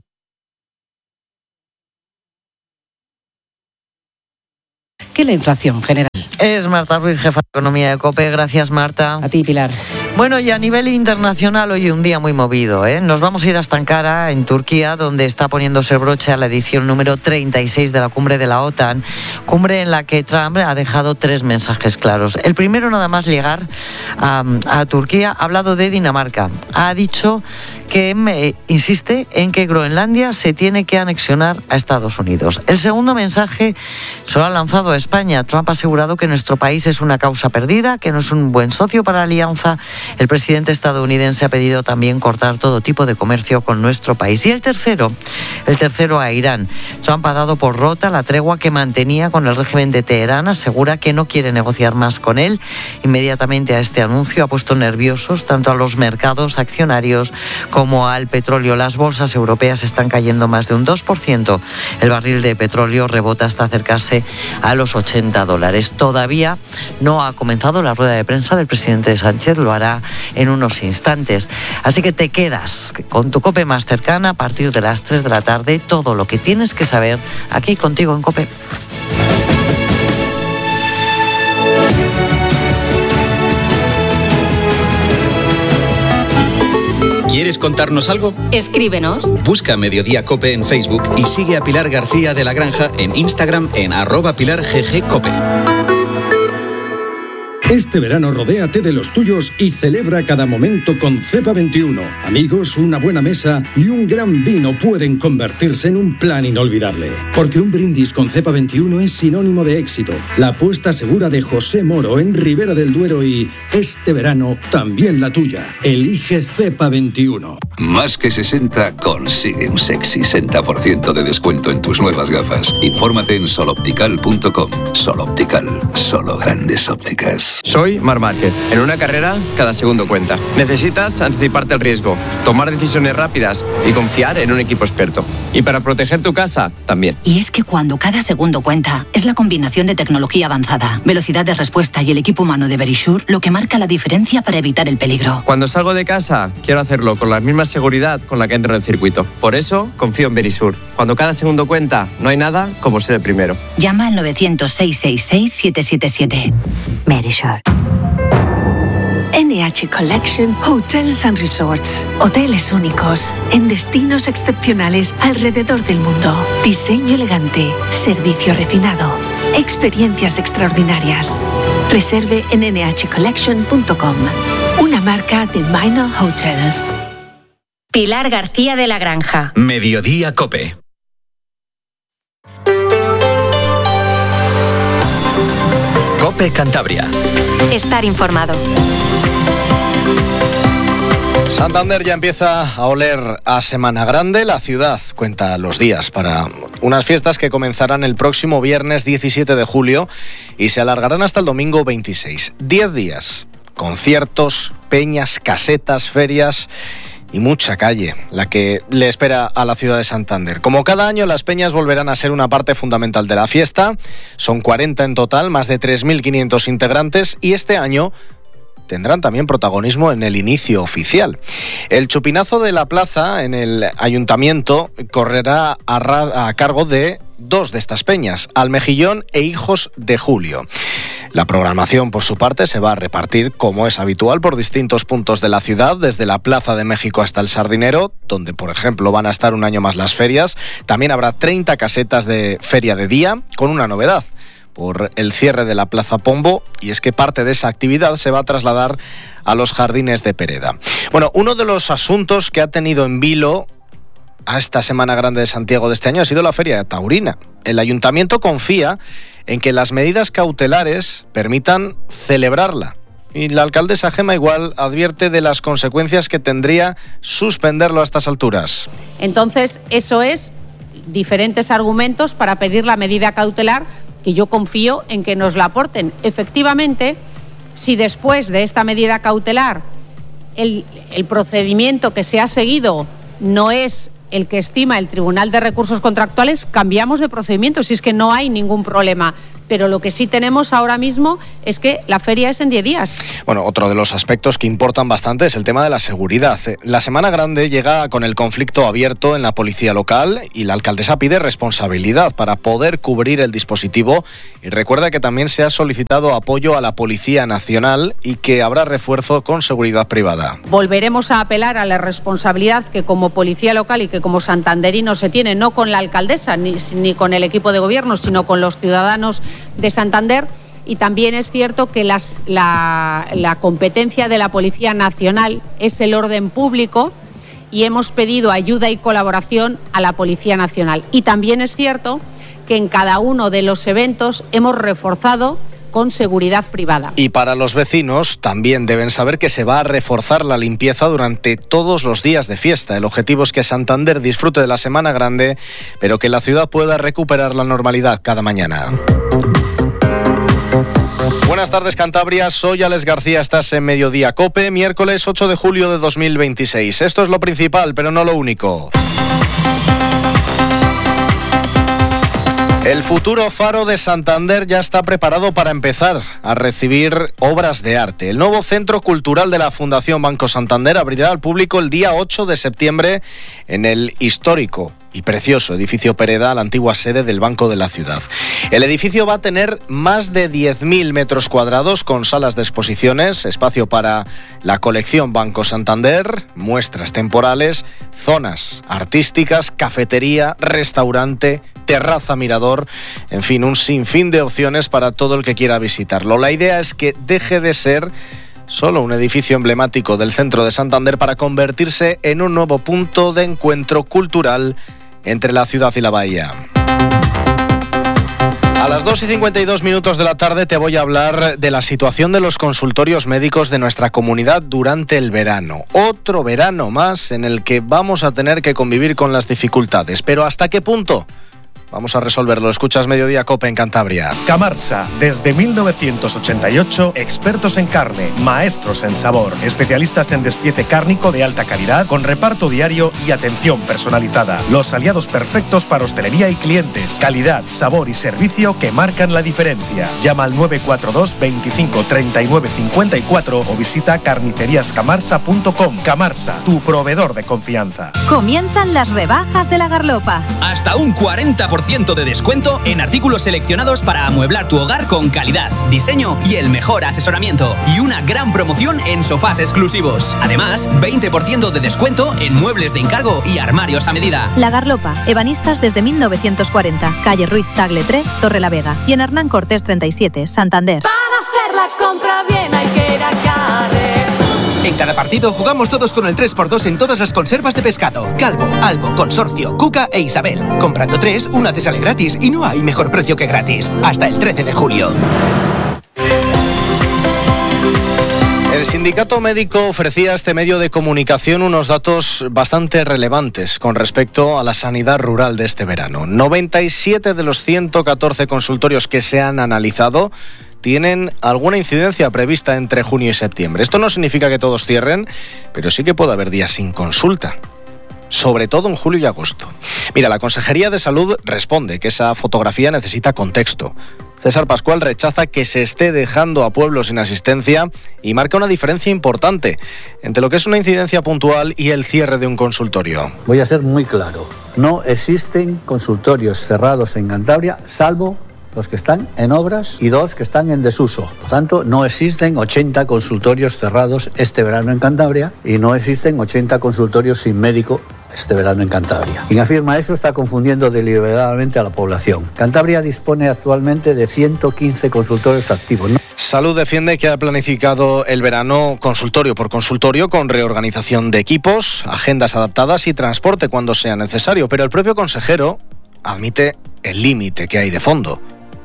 que la inflación general. Es Marta Ruiz, jefa de Economía de COPE. Gracias, Marta. A ti, Pilar. Bueno, y a nivel internacional hoy un día muy movido, ¿eh? Nos vamos a ir hasta Ankara, en Turquía, donde está poniéndose el broche a la edición número treinta y seis de la cumbre de la OTAN, cumbre en la que Trump ha dejado tres mensajes claros. El primero, nada más llegar a, a Turquía, ha hablado de Dinamarca. Ha dicho que me insiste en que Groenlandia se tiene que anexionar a Estados Unidos. El segundo mensaje se lo ha lanzado a España. Trump ha asegurado que nuestro país es una causa perdida, que no es un buen socio para la alianza. El presidente estadounidense ha pedido también cortar todo tipo de comercio con nuestro país. Y el tercero, el tercero a Irán. Trump ha dado por rota la tregua que mantenía con el régimen de Teherán, asegura que no quiere negociar más con él. Inmediatamente a este anuncio ha puesto nerviosos tanto a los mercados accionarios como al petróleo. Las bolsas europeas están cayendo más de un dos por ciento. El barril de petróleo rebota hasta acercarse a los ochenta dólares. Todavía no ha comenzado la rueda de prensa del presidente Sánchez, lo hará en unos instantes. Así que te quedas con tu COPE más cercana a partir de las tres de la tarde. Todo lo que tienes que saber aquí contigo en COPE. ¿Quieres contarnos algo? Escríbenos. Busca Mediodía Cope en Facebook y sigue a Pilar García de la Granja en Instagram en arroba Pilar G G Cope. Este verano rodéate de los tuyos y celebra cada momento con Cepa veintiuno. Amigos, una buena mesa y un gran vino pueden convertirse en un plan inolvidable. Porque un brindis con Cepa veintiuno es sinónimo de éxito. La apuesta segura de José Moro en Ribera del Duero y este verano también la tuya. Elige Cepa veintiuno. Más que sesenta consigue un sexy sesenta por ciento de descuento en tus nuevas gafas. Infórmate en soloptical punto com. Soloptical, solo grandes ópticas. Soy Marc Márquez. En una carrera, cada segundo cuenta. Necesitas anticiparte al riesgo, tomar decisiones rápidas y confiar en un equipo experto. Y para proteger tu casa, también. Y es que cuando cada segundo cuenta, es la combinación de tecnología avanzada, velocidad de respuesta y el equipo humano de Verisure lo que marca la diferencia para evitar el peligro. Cuando salgo de casa, quiero hacerlo con la misma seguridad con la que entro en el circuito. Por eso, confío en Verisure. Cuando cada segundo cuenta, no hay nada como ser el primero. Llama al novecientos, seiscientos sesenta y seis, siete siete siete. Verisure. N H Collection Hotels and Resorts. Hoteles únicos, en destinos excepcionales alrededor del mundo. Diseño elegante, servicio refinado, experiencias extraordinarias. Reserve en N H collection punto com. Una marca de Minor Hotels. Pilar García de la Granja. Mediodía Cope. Cope Cantabria. Estar informado. Santander ya empieza a oler a Semana Grande. La ciudad cuenta los días para unas fiestas que comenzarán el próximo viernes diecisiete de julio y se alargarán hasta el domingo veintiséis. Diez días. Conciertos, peñas, casetas, ferias y mucha calle, la que le espera a la ciudad de Santander. Como cada año, las peñas volverán a ser una parte fundamental de la fiesta. Son cuarenta en total, más de tres mil quinientos integrantes, y este año tendrán también protagonismo en el inicio oficial. El chupinazo de la plaza en el ayuntamiento correrá a, ra- a cargo de dos de estas peñas, Almejillón e Hijos de Julio. La programación, por su parte, se va a repartir, como es habitual, por distintos puntos de la ciudad, desde la Plaza de México hasta el Sardinero, donde, por ejemplo, van a estar un año más las ferias. También habrá treinta casetas de feria de día, con una novedad, por el cierre de la Plaza Pombo, y es que parte de esa actividad se va a trasladar a los jardines de Pereda. Bueno, uno de los asuntos que ha tenido en vilo a esta Semana Grande de Santiago de este año ha sido la Feria Taurina. El Ayuntamiento confía en que las medidas cautelares permitan celebrarla. Y la alcaldesa Gema Igual advierte de las consecuencias que tendría suspenderlo a estas alturas. Entonces, eso es diferentes argumentos para pedir la medida cautelar, que yo confío en que nos la aporten. Efectivamente, si después de esta medida cautelar el, el procedimiento que se ha seguido no es el que estima el Tribunal de Recursos Contractuales, cambiamos de procedimiento, si es que no hay ningún problema. Pero lo que sí tenemos ahora mismo es que la feria es en diez días. Bueno, otro de los aspectos que importan bastante es el tema de la seguridad. La Semana Grande llega con el conflicto abierto en la policía local y la alcaldesa pide responsabilidad para poder cubrir el dispositivo, y recuerda que también se ha solicitado apoyo a la Policía Nacional y que habrá refuerzo con seguridad privada. Volveremos a apelar a la responsabilidad que como policía local y que como santanderino se tiene, no con la alcaldesa ni, ni con el equipo de gobierno, sino con los ciudadanos de Santander. Y también es cierto que las, la, la competencia de la Policía Nacional es el orden público y hemos pedido ayuda y colaboración a la Policía Nacional. Y también es cierto que en cada uno de los eventos hemos reforzado con seguridad privada. Y para los vecinos también deben saber que se va a reforzar la limpieza durante todos los días de fiesta. El objetivo es que Santander disfrute de la Semana Grande, pero que la ciudad pueda recuperar la normalidad cada mañana. Buenas tardes, Cantabria, soy Alex García, estás en Mediodía Cope, miércoles ocho de julio de dos mil veintiséis. Esto es lo principal, pero no lo único. El futuro Faro de Santander ya está preparado para empezar a recibir obras de arte. El nuevo Centro Cultural de la Fundación Banco Santander abrirá al público el día ocho de septiembre en el histórico y precioso edificio Pereda, la antigua sede del Banco de la ciudad. El edificio va a tener más de diez mil metros cuadrados con salas de exposiciones, espacio para la colección Banco Santander, muestras temporales, zonas artísticas, cafetería, restaurante, terraza mirador, en fin, un sinfín de opciones para todo el que quiera visitarlo. La idea es que deje de ser solo un edificio emblemático del centro de Santander para convertirse en un nuevo punto de encuentro cultural entre la ciudad y la bahía. A las dos y cincuenta y dos minutos de la tarde te voy a hablar de la situación de los consultorios médicos de nuestra comunidad durante el verano. Otro verano más en el que vamos a tener que convivir con las dificultades. ¿Pero hasta qué punto? Vamos a resolverlo. Escuchas Mediodía Cope en Cantabria. Camarsa, desde mil novecientos ochenta y ocho, expertos en carne, maestros en sabor, especialistas en despiece cárnico de alta calidad, con reparto diario y atención personalizada. Los aliados perfectos para hostelería y clientes. Calidad, sabor y servicio que marcan la diferencia. Llama al nueve cuatro dos, veinticinco, treinta y nueve cincuenta y cuatro o visita carnicerías camarsa punto com. Camarsa, tu proveedor de confianza. Comienzan las rebajas de la Garlopa. Hasta un cuarenta por ciento de descuento en artículos seleccionados para amueblar tu hogar con calidad, diseño y el mejor asesoramiento. Y una gran promoción en sofás exclusivos. Además, veinte por ciento de descuento en muebles de encargo y armarios a medida. La Garlopa, ebanistas desde mil novecientos cuarenta, calle Ruiz Tagle tres, Torre la Vega. Y en Hernán Cortés treinta y siete, Santander. Para hacer la compra bien hay que ir a Carrer. En cada partido jugamos todos con el tres por dos en todas las conservas de pescado. Calvo, Albo, Consorcio, Cuca e Isabel. Comprando tres, una te sale gratis y no hay mejor precio que gratis. Hasta el trece de julio. El sindicato médico ofrecía a este medio de comunicación unos datos bastante relevantes con respecto a la sanidad rural de este verano. noventa y siete de los ciento catorce consultorios que se han analizado tienen alguna incidencia prevista entre junio y septiembre. Esto no significa que todos cierren, pero sí que puede haber días sin consulta, sobre todo en julio y agosto. Mira, la Consejería de Salud responde que esa fotografía necesita contexto. César Pascual rechaza que se esté dejando a pueblos sin asistencia y marca una diferencia importante entre lo que es una incidencia puntual y el cierre de un consultorio. Voy a ser muy claro, no existen consultorios cerrados en Cantabria, salvo los que están en obras y dos que están en desuso. Por tanto, no existen ochenta consultorios cerrados este verano en Cantabria y no existen ochenta consultorios sin médico este verano en Cantabria. Quien afirma eso está confundiendo deliberadamente a la población. Cantabria dispone actualmente de ciento quince consultorios activos, ¿no? Salud defiende que ha planificado el verano consultorio por consultorio con reorganización de equipos, agendas adaptadas y transporte cuando sea necesario, pero el propio consejero admite el límite que hay de fondo.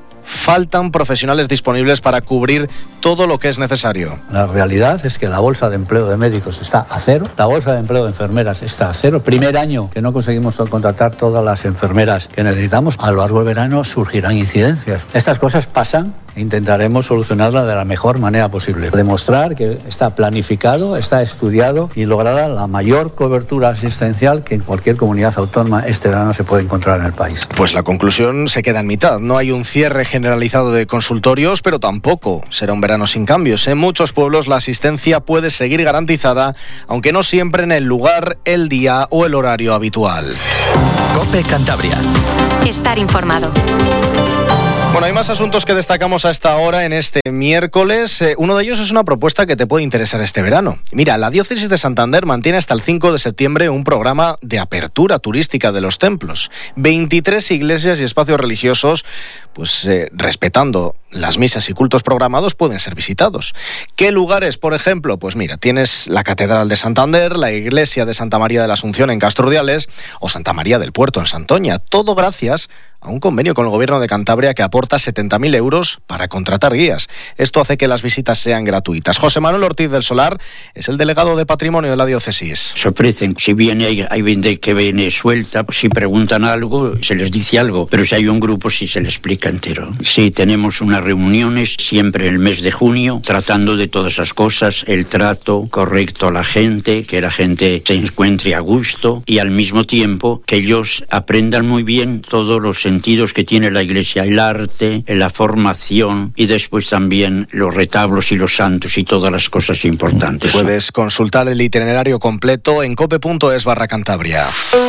Faltan profesionales disponibles para cubrir todo lo que es necesario. La realidad es que la bolsa de empleo de médicos está a cero, la bolsa de empleo de enfermeras está a cero. Primer año que no conseguimos contratar todas las enfermeras que necesitamos. A lo largo del verano surgirán incidencias. Estas cosas pasan e intentaremos solucionarlas de la mejor manera posible. Demostrar que está planificado, está estudiado y logrará la mayor cobertura asistencial que en cualquier comunidad autónoma este verano se puede encontrar en el país. Pues la conclusión se queda en mitad. No hay un cierre generalizado de consultorios, pero tampoco será un verano sin cambios. En muchos pueblos la asistencia puede seguir garantizada, aunque no siempre en el lugar, el día o el horario habitual. COPE Cantabria. Estar informado. Bueno, hay más asuntos que destacamos a esta hora en este miércoles. Eh, uno de ellos es una propuesta que te puede interesar este verano. Mira, la Diócesis de Santander mantiene hasta el cinco de septiembre un programa de apertura turística de los templos. veintitrés iglesias y espacios religiosos, pues eh, respetando las misas y cultos programados, pueden ser visitados. ¿Qué lugares, por ejemplo? Pues mira, tienes la Catedral de Santander, la Iglesia de Santa María de la Asunción en Castrurdiales o Santa María del Puerto en Santoña. Todo gracias a un convenio con el Gobierno de Cantabria que aporta setenta mil euros para contratar guías. Esto hace que las visitas sean gratuitas. José Manuel Ortiz del Solar es el delegado de Patrimonio de la Diócesis. Se ofrecen, si viene hay, hay gente que viene suelta, si preguntan algo, se les dice algo, pero si hay un grupo sí se les explica entero. Sí, tenemos unas reuniones siempre en el mes de junio, tratando de todas esas cosas, el trato correcto a la gente, que la gente se encuentre a gusto y al mismo tiempo que ellos aprendan muy bien todos los sentidos que tiene la Iglesia, el arte, la formación y después también los retablos y los santos y todas las cosas importantes. Puedes consultar el itinerario completo en cope punto es barra Cantabria.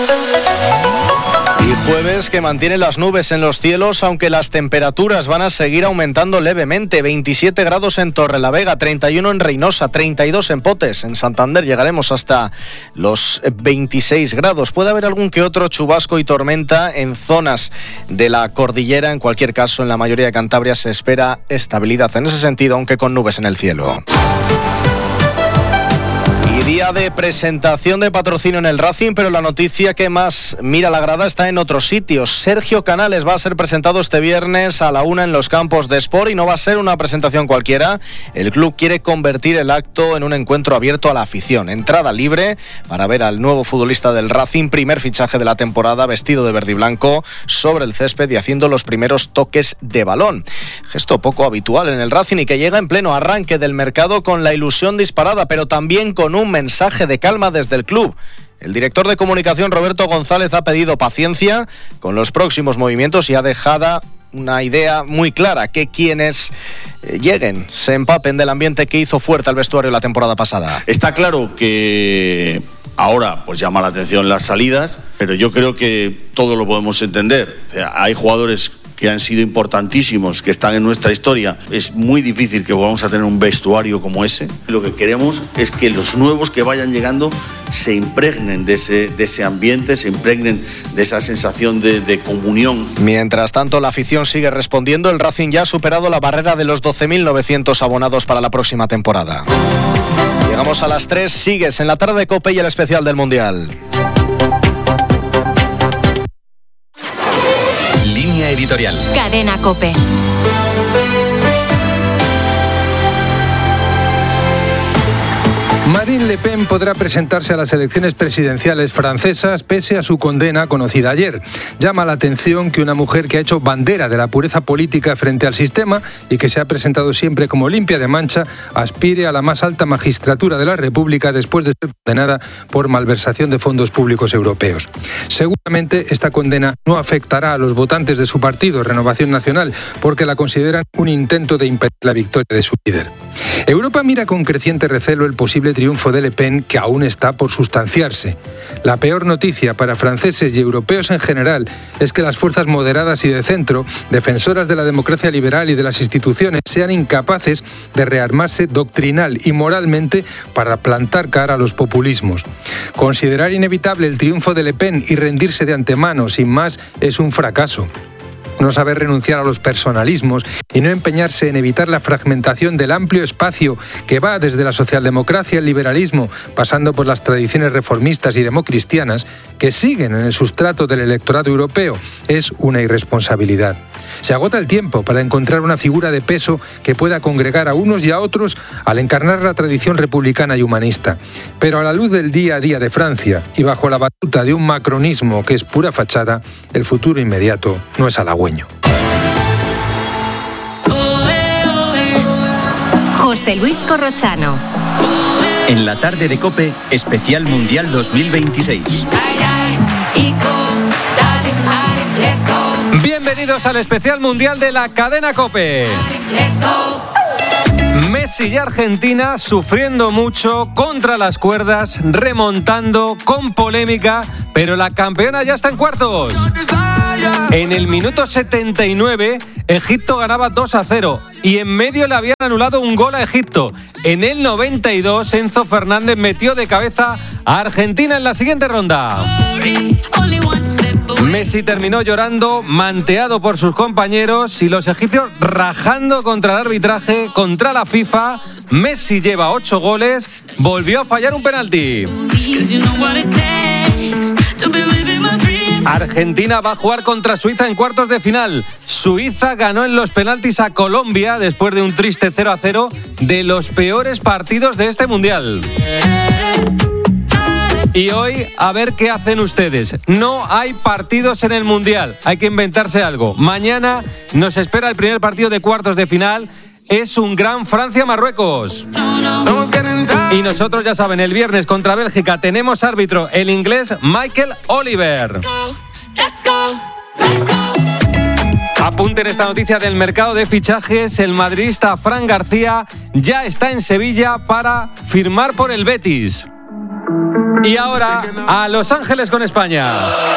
Y jueves que mantiene las nubes en los cielos, aunque las temperaturas van a seguir aumentando levemente. veintisiete grados en Torrelavega, treinta y uno en Reynosa, treinta y dos en Potes. En Santander llegaremos hasta los veintiséis grados. Puede haber algún que otro chubasco y tormenta en zonas de la cordillera. En cualquier caso, en la mayoría de Cantabria se espera estabilidad en ese sentido, aunque con nubes en el cielo. Y día de presentación de patrocinio en el Racing, pero la noticia que más mira la grada está en otros sitios. Sergio Canales va a ser presentado este viernes a la una en los campos de Sport y no va a ser una presentación cualquiera. El club quiere convertir el acto en un encuentro abierto a la afición. Entrada libre para ver al nuevo futbolista del Racing, primer fichaje de la temporada, vestido de verde y blanco sobre el césped y haciendo los primeros toques de balón. Gesto poco habitual en el Racing y que llega en pleno arranque del mercado con la ilusión disparada, pero también con un mensaje de calma desde el club. El director de comunicación, Roberto González, ha pedido paciencia con los próximos movimientos y ha dejado una idea muy clara, que quienes eh, lleguen se empapen del ambiente que hizo fuerte al vestuario la temporada pasada. Está claro que ahora pues llama la atención las salidas, pero yo creo que todo lo podemos entender. O sea, hay jugadores que han sido importantísimos, que están en nuestra historia. Es muy difícil que volvamos a tener un vestuario como ese. Lo que queremos es que los nuevos que vayan llegando se impregnen de ese, de ese ambiente, se impregnen de esa sensación de, de comunión. Mientras tanto, la afición sigue respondiendo. El Racing ya ha superado la barrera de los doce mil novecientos abonados para la próxima temporada. Llegamos a las tres, sigues en la tarde de COPE y el especial del Mundial. Línea editorial. Cadena COPE. Marine Le Pen podrá presentarse a las elecciones presidenciales francesas pese a su condena conocida ayer. Llama la atención que una mujer que ha hecho bandera de la pureza política frente al sistema y que se ha presentado siempre como limpia de mancha, aspire a la más alta magistratura de la República después de ser condenada por malversación de fondos públicos europeos. Seguramente esta condena no afectará a los votantes de su partido, Renovación Nacional, porque la consideran un intento de impedir la victoria de su líder. Europa mira con creciente recelo el posible triunfo de Le Pen, que aún está por sustanciarse. La peor noticia para franceses y europeos en general es que las fuerzas moderadas y de centro, defensoras de la democracia liberal y de las instituciones, sean incapaces de rearmarse doctrinal y moralmente para plantar cara a los populismos. Considerar inevitable el triunfo de Le Pen y rendirse de antemano sin más es un fracaso. No saber renunciar a los personalismos y no empeñarse en evitar la fragmentación del amplio espacio que va desde la socialdemocracia al liberalismo, pasando por las tradiciones reformistas y democristianas, que siguen en el sustrato del electorado europeo, es una irresponsabilidad. Se agota el tiempo para encontrar una figura de peso que pueda congregar a unos y a otros al encarnar la tradición republicana y humanista. Pero a la luz del día a día de Francia y bajo la batuta de un macronismo que es pura fachada, el futuro inmediato no es halagüeño. José Luis Corrochano. En la tarde de COPE, especial Mundial dos mil veintiséis. Bienvenidos al especial mundial de la cadena COPE. Messi y Argentina sufriendo mucho, contra las cuerdas, remontando, con polémica, pero la campeona ya está en cuartos. En el minuto setenta y nueve, Egipto ganaba dos a cero y en medio le habían anulado un gol a Egipto. En el noventa y dos, Enzo Fernández metió de cabeza a Argentina en la siguiente ronda. Messi terminó llorando, manteado por sus compañeros, y los egipcios rajando contra el arbitraje, contra la FIFA. Messi lleva ocho goles, volvió a fallar un penalti. Argentina va a jugar contra Suiza en cuartos de final. Suiza ganó en los penaltis a Colombia después de un triste cero a cero, de los peores partidos de este mundial. Y hoy, a ver qué hacen ustedes. No hay partidos en el Mundial, hay que inventarse algo. Mañana nos espera el primer partido de cuartos de final. Es un gran Francia-Marruecos. Y nosotros, ya saben, el viernes contra Bélgica tenemos árbitro, el inglés Michael Oliver. Apunten esta noticia del mercado de fichajes. El madridista Fran García ya está en Sevilla para firmar por el Betis. Y ahora a Los Ángeles con España.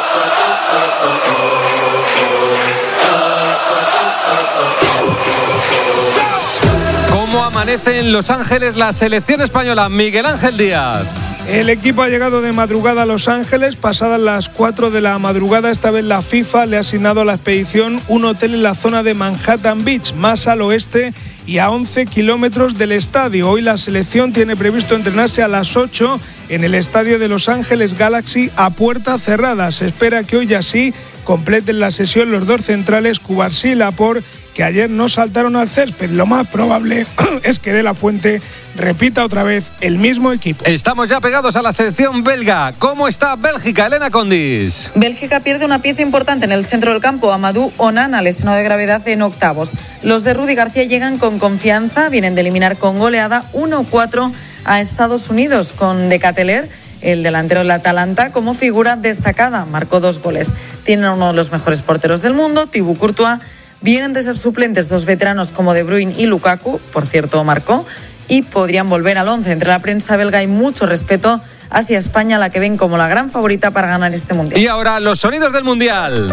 ¿Cómo amanece en Los Ángeles la selección española? Miguel Ángel Díaz. El equipo ha llegado de madrugada a Los Ángeles, pasadas las cuatro de la madrugada. Esta vez la FIFA le ha asignado a la expedición un hotel en la zona de Manhattan Beach, más al oeste y a once kilómetros del estadio. Hoy la selección tiene previsto entrenarse a las ocho en el estadio de Los Ángeles Galaxy a puerta cerrada. Se espera que hoy ya sí completen la sesión los dos centrales, Cubarsí y Laporte, que ayer no saltaron al césped. Lo más probable es que De La Fuente repita otra vez el mismo equipo. Estamos ya pegados a la selección belga. ¿Cómo está Bélgica, Elena Condis? Bélgica pierde una pieza importante en el centro del campo, Amadou Onana, lesionado de gravedad en octavos. Los de Rudy García llegan con confianza, vienen de eliminar con goleada uno cuatro a Estados Unidos, con De Ketelaere, el delantero del Atalanta, como figura destacada. Marcó dos goles. Tienen uno de los mejores porteros del mundo, Thibaut Courtois. Vienen de ser suplentes dos veteranos como De Bruyne y Lukaku, por cierto marcó, y podrían volver al once. Entre la prensa belga hay mucho respeto hacia España, la que ven como la gran favorita para ganar este mundial. Y ahora los sonidos del mundial.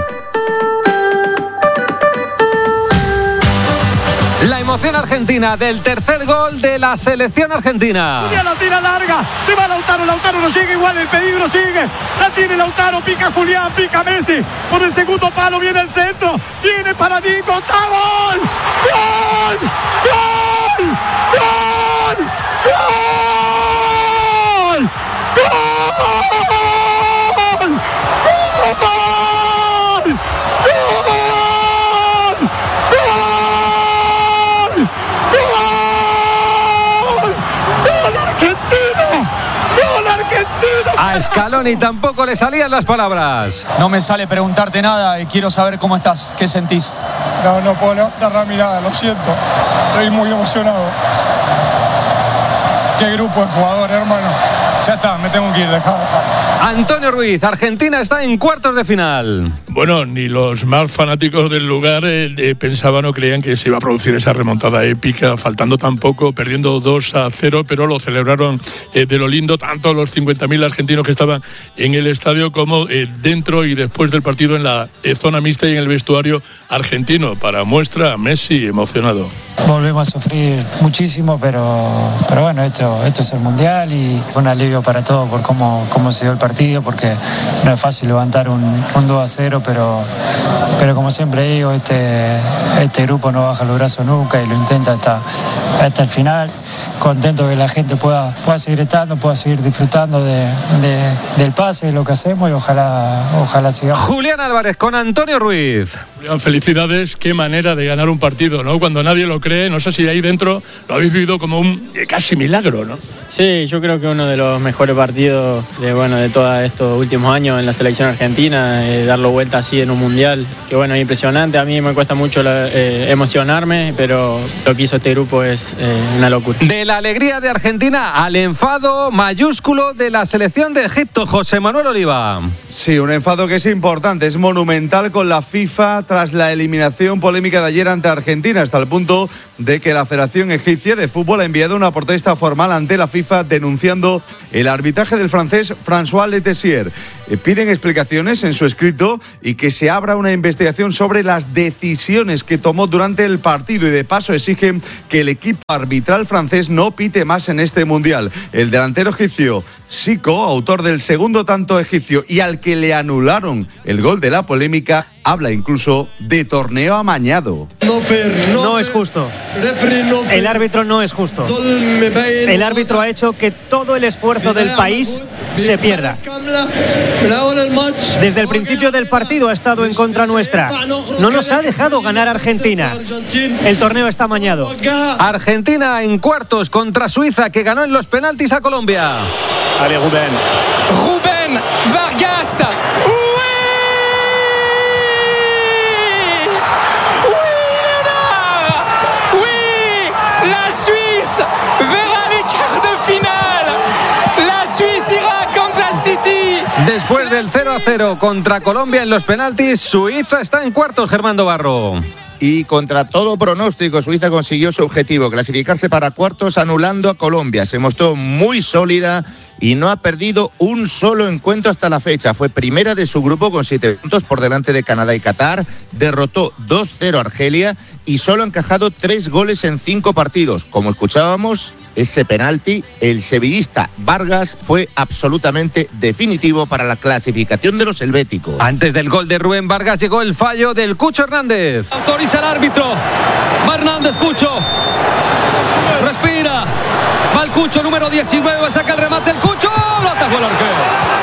La emoción argentina del tercer gol de la selección argentina. Julián la tira larga, se va Lautaro, Lautaro no sigue igual, el peligro sigue. La tiene Lautaro, pica Julián, pica Messi. Por el segundo palo viene el centro, viene para Nico, ¡está gol! ¡Gol! ¡Gol! ¡Gol! ¡Gol! ¡Gol! ¡Gol! ¡Gol! A Scaloni tampoco le salían las palabras. No me sale preguntarte nada y quiero saber cómo estás, qué sentís. No, no puedo levantar la mirada, lo siento. Estoy muy emocionado. Qué grupo de jugadores, hermano. Ya está, me tengo que ir, dejá, dejá. Antonio Ruiz, Argentina está en cuartos de final. Bueno, ni los más fanáticos del lugar eh, eh, pensaban o creían que se iba a producir esa remontada épica, faltando tan poco, perdiendo dos a cero, pero lo celebraron eh, de lo lindo, tanto los cincuenta mil argentinos que estaban en el estadio como eh, dentro y después del partido en la eh, zona mixta y en el vestuario argentino. Para muestra, Messi emocionado. Volvemos a sufrir muchísimo, pero, pero bueno, esto, esto es el Mundial y fue un alivio para todos por cómo, cómo se dio el partido, porque no es fácil levantar un, un dos a cero, pero, pero como siempre digo, este, este grupo no baja los brazos nunca y lo intenta hasta, hasta el final. Contento que la gente pueda, pueda seguir estando, pueda seguir disfrutando de, de, del pase, de lo que hacemos y ojalá, ojalá sigamos. Julián Álvarez con Antonio Ruiz. Julián, felicidades, qué manera de ganar un partido, ¿no? Cuando nadie lo cree, no sé si ahí dentro lo habéis vivido como un eh, casi milagro, ¿no? Sí, yo creo que uno de los mejores partidos de, bueno, de todos estos últimos años en la selección argentina, eh, darlo vuelta así en un mundial, que bueno, es impresionante. A mí me cuesta mucho la, eh, emocionarme, pero lo que hizo este grupo es eh, una locura. De la alegría de Argentina al enfado mayúsculo de la selección de Egipto, José Manuel Oliva. Sí, un enfado que es importante, es monumental con la FIFA tras la eliminación polémica de ayer ante Argentina, hasta el punto de que la Federación Egipcia de Fútbol ha enviado una protesta formal ante la FIFA denunciando el arbitraje del francés François Letessier. Eh, piden explicaciones en su escrito y que se abra una investigación sobre las decisiones que tomó durante el partido y de paso exigen que el equipo arbitral francés no pite más en este mundial. El delantero egipcio Zico, autor del segundo tanto egipcio y al que le anularon el gol de la polémica, habla incluso de torneo amañado. No, fair, no, no es justo. El árbitro no es justo. El árbitro ha hecho que todo el esfuerzo del país se pierda. Desde el principio del partido ha estado en contra nuestra. No nos ha dejado ganar Argentina. El torneo está amañado. Argentina en cuartos contra Suiza, que ganó en los penaltis a Colombia. Allez, Rubén. Rubén Vargas. Después del cero a cero contra Colombia en los penaltis, Suiza está en cuartos, Germán Barro. Y contra todo pronóstico, Suiza consiguió su objetivo, clasificarse para cuartos anulando a Colombia. Se mostró muy sólida y no ha perdido un solo encuentro hasta la fecha. Fue primera de su grupo con siete puntos por delante de Canadá y Qatar. Derrotó dos cero a Argelia y solo ha encajado tres goles en cinco partidos. Como escuchábamos, ese penalti, el sevillista Vargas, fue absolutamente definitivo para la clasificación de los helvéticos. Antes del gol de Rubén Vargas llegó el fallo del Cucho Hernández. Autoriza el árbitro. Va Hernández, Cucho. Respira. Va el Cucho, número diecinueve, saca el remate el Cucho. Lo atajó el arquero.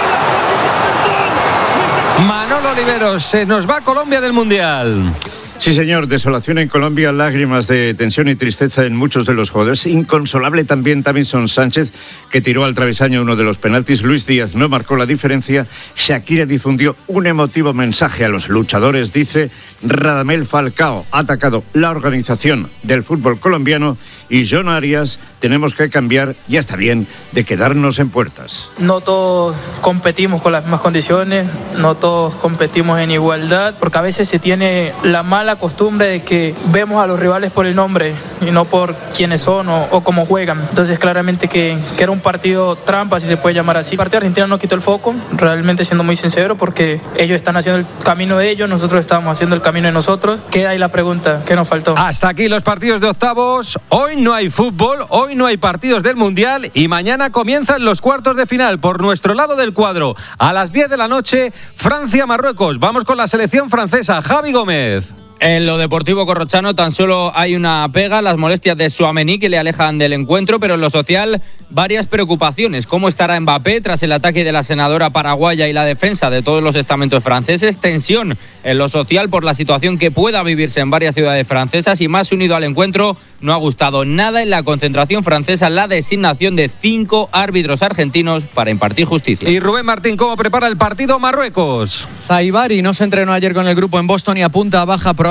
Manolo Oliveros, se nos va Colombia del Mundial. Sí, señor, desolación en Colombia, lágrimas de tensión y tristeza en muchos de los jugadores. Inconsolable también Davinson Sánchez, que tiró al travesaño uno de los penaltis. Luis Díaz no marcó la diferencia. Shakira difundió un emotivo mensaje a los luchadores. Dice: Radamel Falcao ha atacado la organización del fútbol colombiano y John Arias, tenemos que cambiar, ya está bien, de quedarnos en puertas. No todos competimos con las mismas condiciones, no todos competimos en igualdad, porque a veces se tiene la mala costumbre de que vemos a los rivales por el nombre y no por quiénes son o, o cómo juegan. Entonces claramente que, que era un partido trampa, si se puede llamar así. El partido argentino no quitó el foco, realmente siendo muy sincero, porque ellos están haciendo el camino de ellos, nosotros estamos haciendo el camino de nosotros. Queda ahí la pregunta, ¿qué nos faltó? Hasta aquí los partidos de octavos. Hoy no hay fútbol, hoy no hay partidos del Mundial y mañana comienzan los cuartos de final por nuestro lado del cuadro. A las diez de la noche, Francia-Marruecos. Vamos con la selección francesa. Javi Gómez. En lo deportivo corrochano tan solo hay una pega, las molestias de Tchouaméni que le alejan del encuentro, pero en lo social varias preocupaciones. ¿Cómo estará Mbappé tras el ataque de la senadora paraguaya y la defensa de todos los estamentos franceses? Tensión en lo social por la situación que pueda vivirse en varias ciudades francesas y más unido al encuentro, no ha gustado nada en la concentración francesa la designación de cinco árbitros argentinos para impartir justicia. Y Rubén Martín, ¿cómo prepara el partido Marruecos? Saibari no se entrenó ayer con el grupo en Boston y apunta a baja probable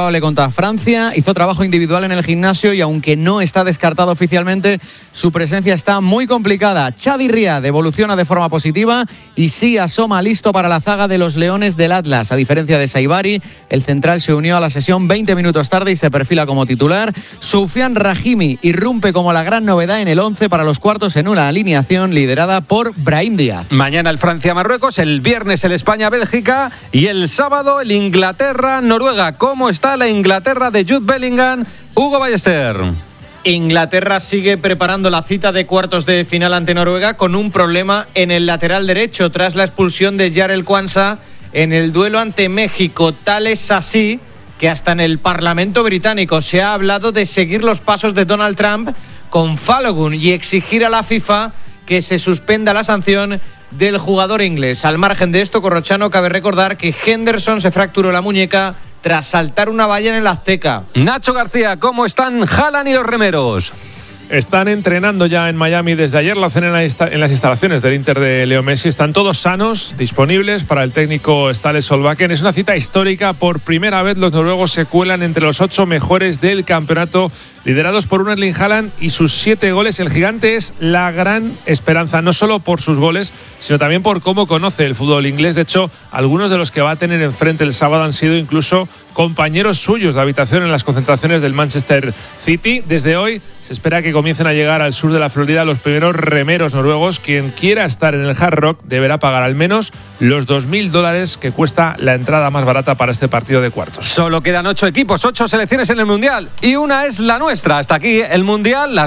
probable contra Francia. Hizo trabajo individual en el gimnasio y aunque no está descartado oficialmente, su presencia está muy complicada. Chadi Riad evoluciona de forma positiva y sí asoma listo para la zaga de los Leones del Atlas. A diferencia de Saibari, el central se unió a la sesión veinte minutos tarde y se perfila como titular. Soufiane Rahimi irrumpe como la gran novedad en el once para los cuartos en una alineación liderada por Brahim Díaz. Mañana el Francia-Marruecos, el viernes el España-Bélgica y el sábado el Inglaterra-Noruega. ¿Cómo está la Inglaterra de Jude Bellingham? Hugo Ballester. Inglaterra sigue preparando la cita de cuartos de final ante Noruega con un problema en el lateral derecho tras la expulsión de Jarell Quansah en el duelo ante México. Tal es así que hasta en el Parlamento británico se ha hablado de seguir los pasos de Donald Trump con Fallogun y exigir a la FIFA que se suspenda la sanción del jugador inglés. Al margen de esto, Corrochano, cabe recordar que Henderson se fracturó la muñeca tras saltar una valla en el Azteca. Nacho García, ¿cómo están Haaland y los remeros? Están entrenando ya en Miami desde ayer, lo hacen en, la insta- en las instalaciones del Inter de Leo Messi. Están todos sanos, disponibles para el técnico Ståle Solbakken. Es una cita histórica. Por primera vez los noruegos se cuelan entre los ocho mejores del campeonato, liderados por un Erling Haaland y sus siete goles. El gigante es la gran esperanza, no solo por sus goles, sino también por cómo conoce el fútbol inglés. De hecho, algunos de los que va a tener enfrente el sábado han sido incluso compañeros suyos de habitación en las concentraciones del Manchester City. Desde hoy se espera que comiencen a llegar al sur de la Florida los primeros remeros noruegos. Quien quiera estar en el Hard Rock deberá pagar al menos los dos mil dólares que cuesta la entrada más barata para este partido de cuartos. Solo quedan ocho equipos, ocho selecciones en el Mundial y una es la nuestra. Hasta aquí el Mundial. Las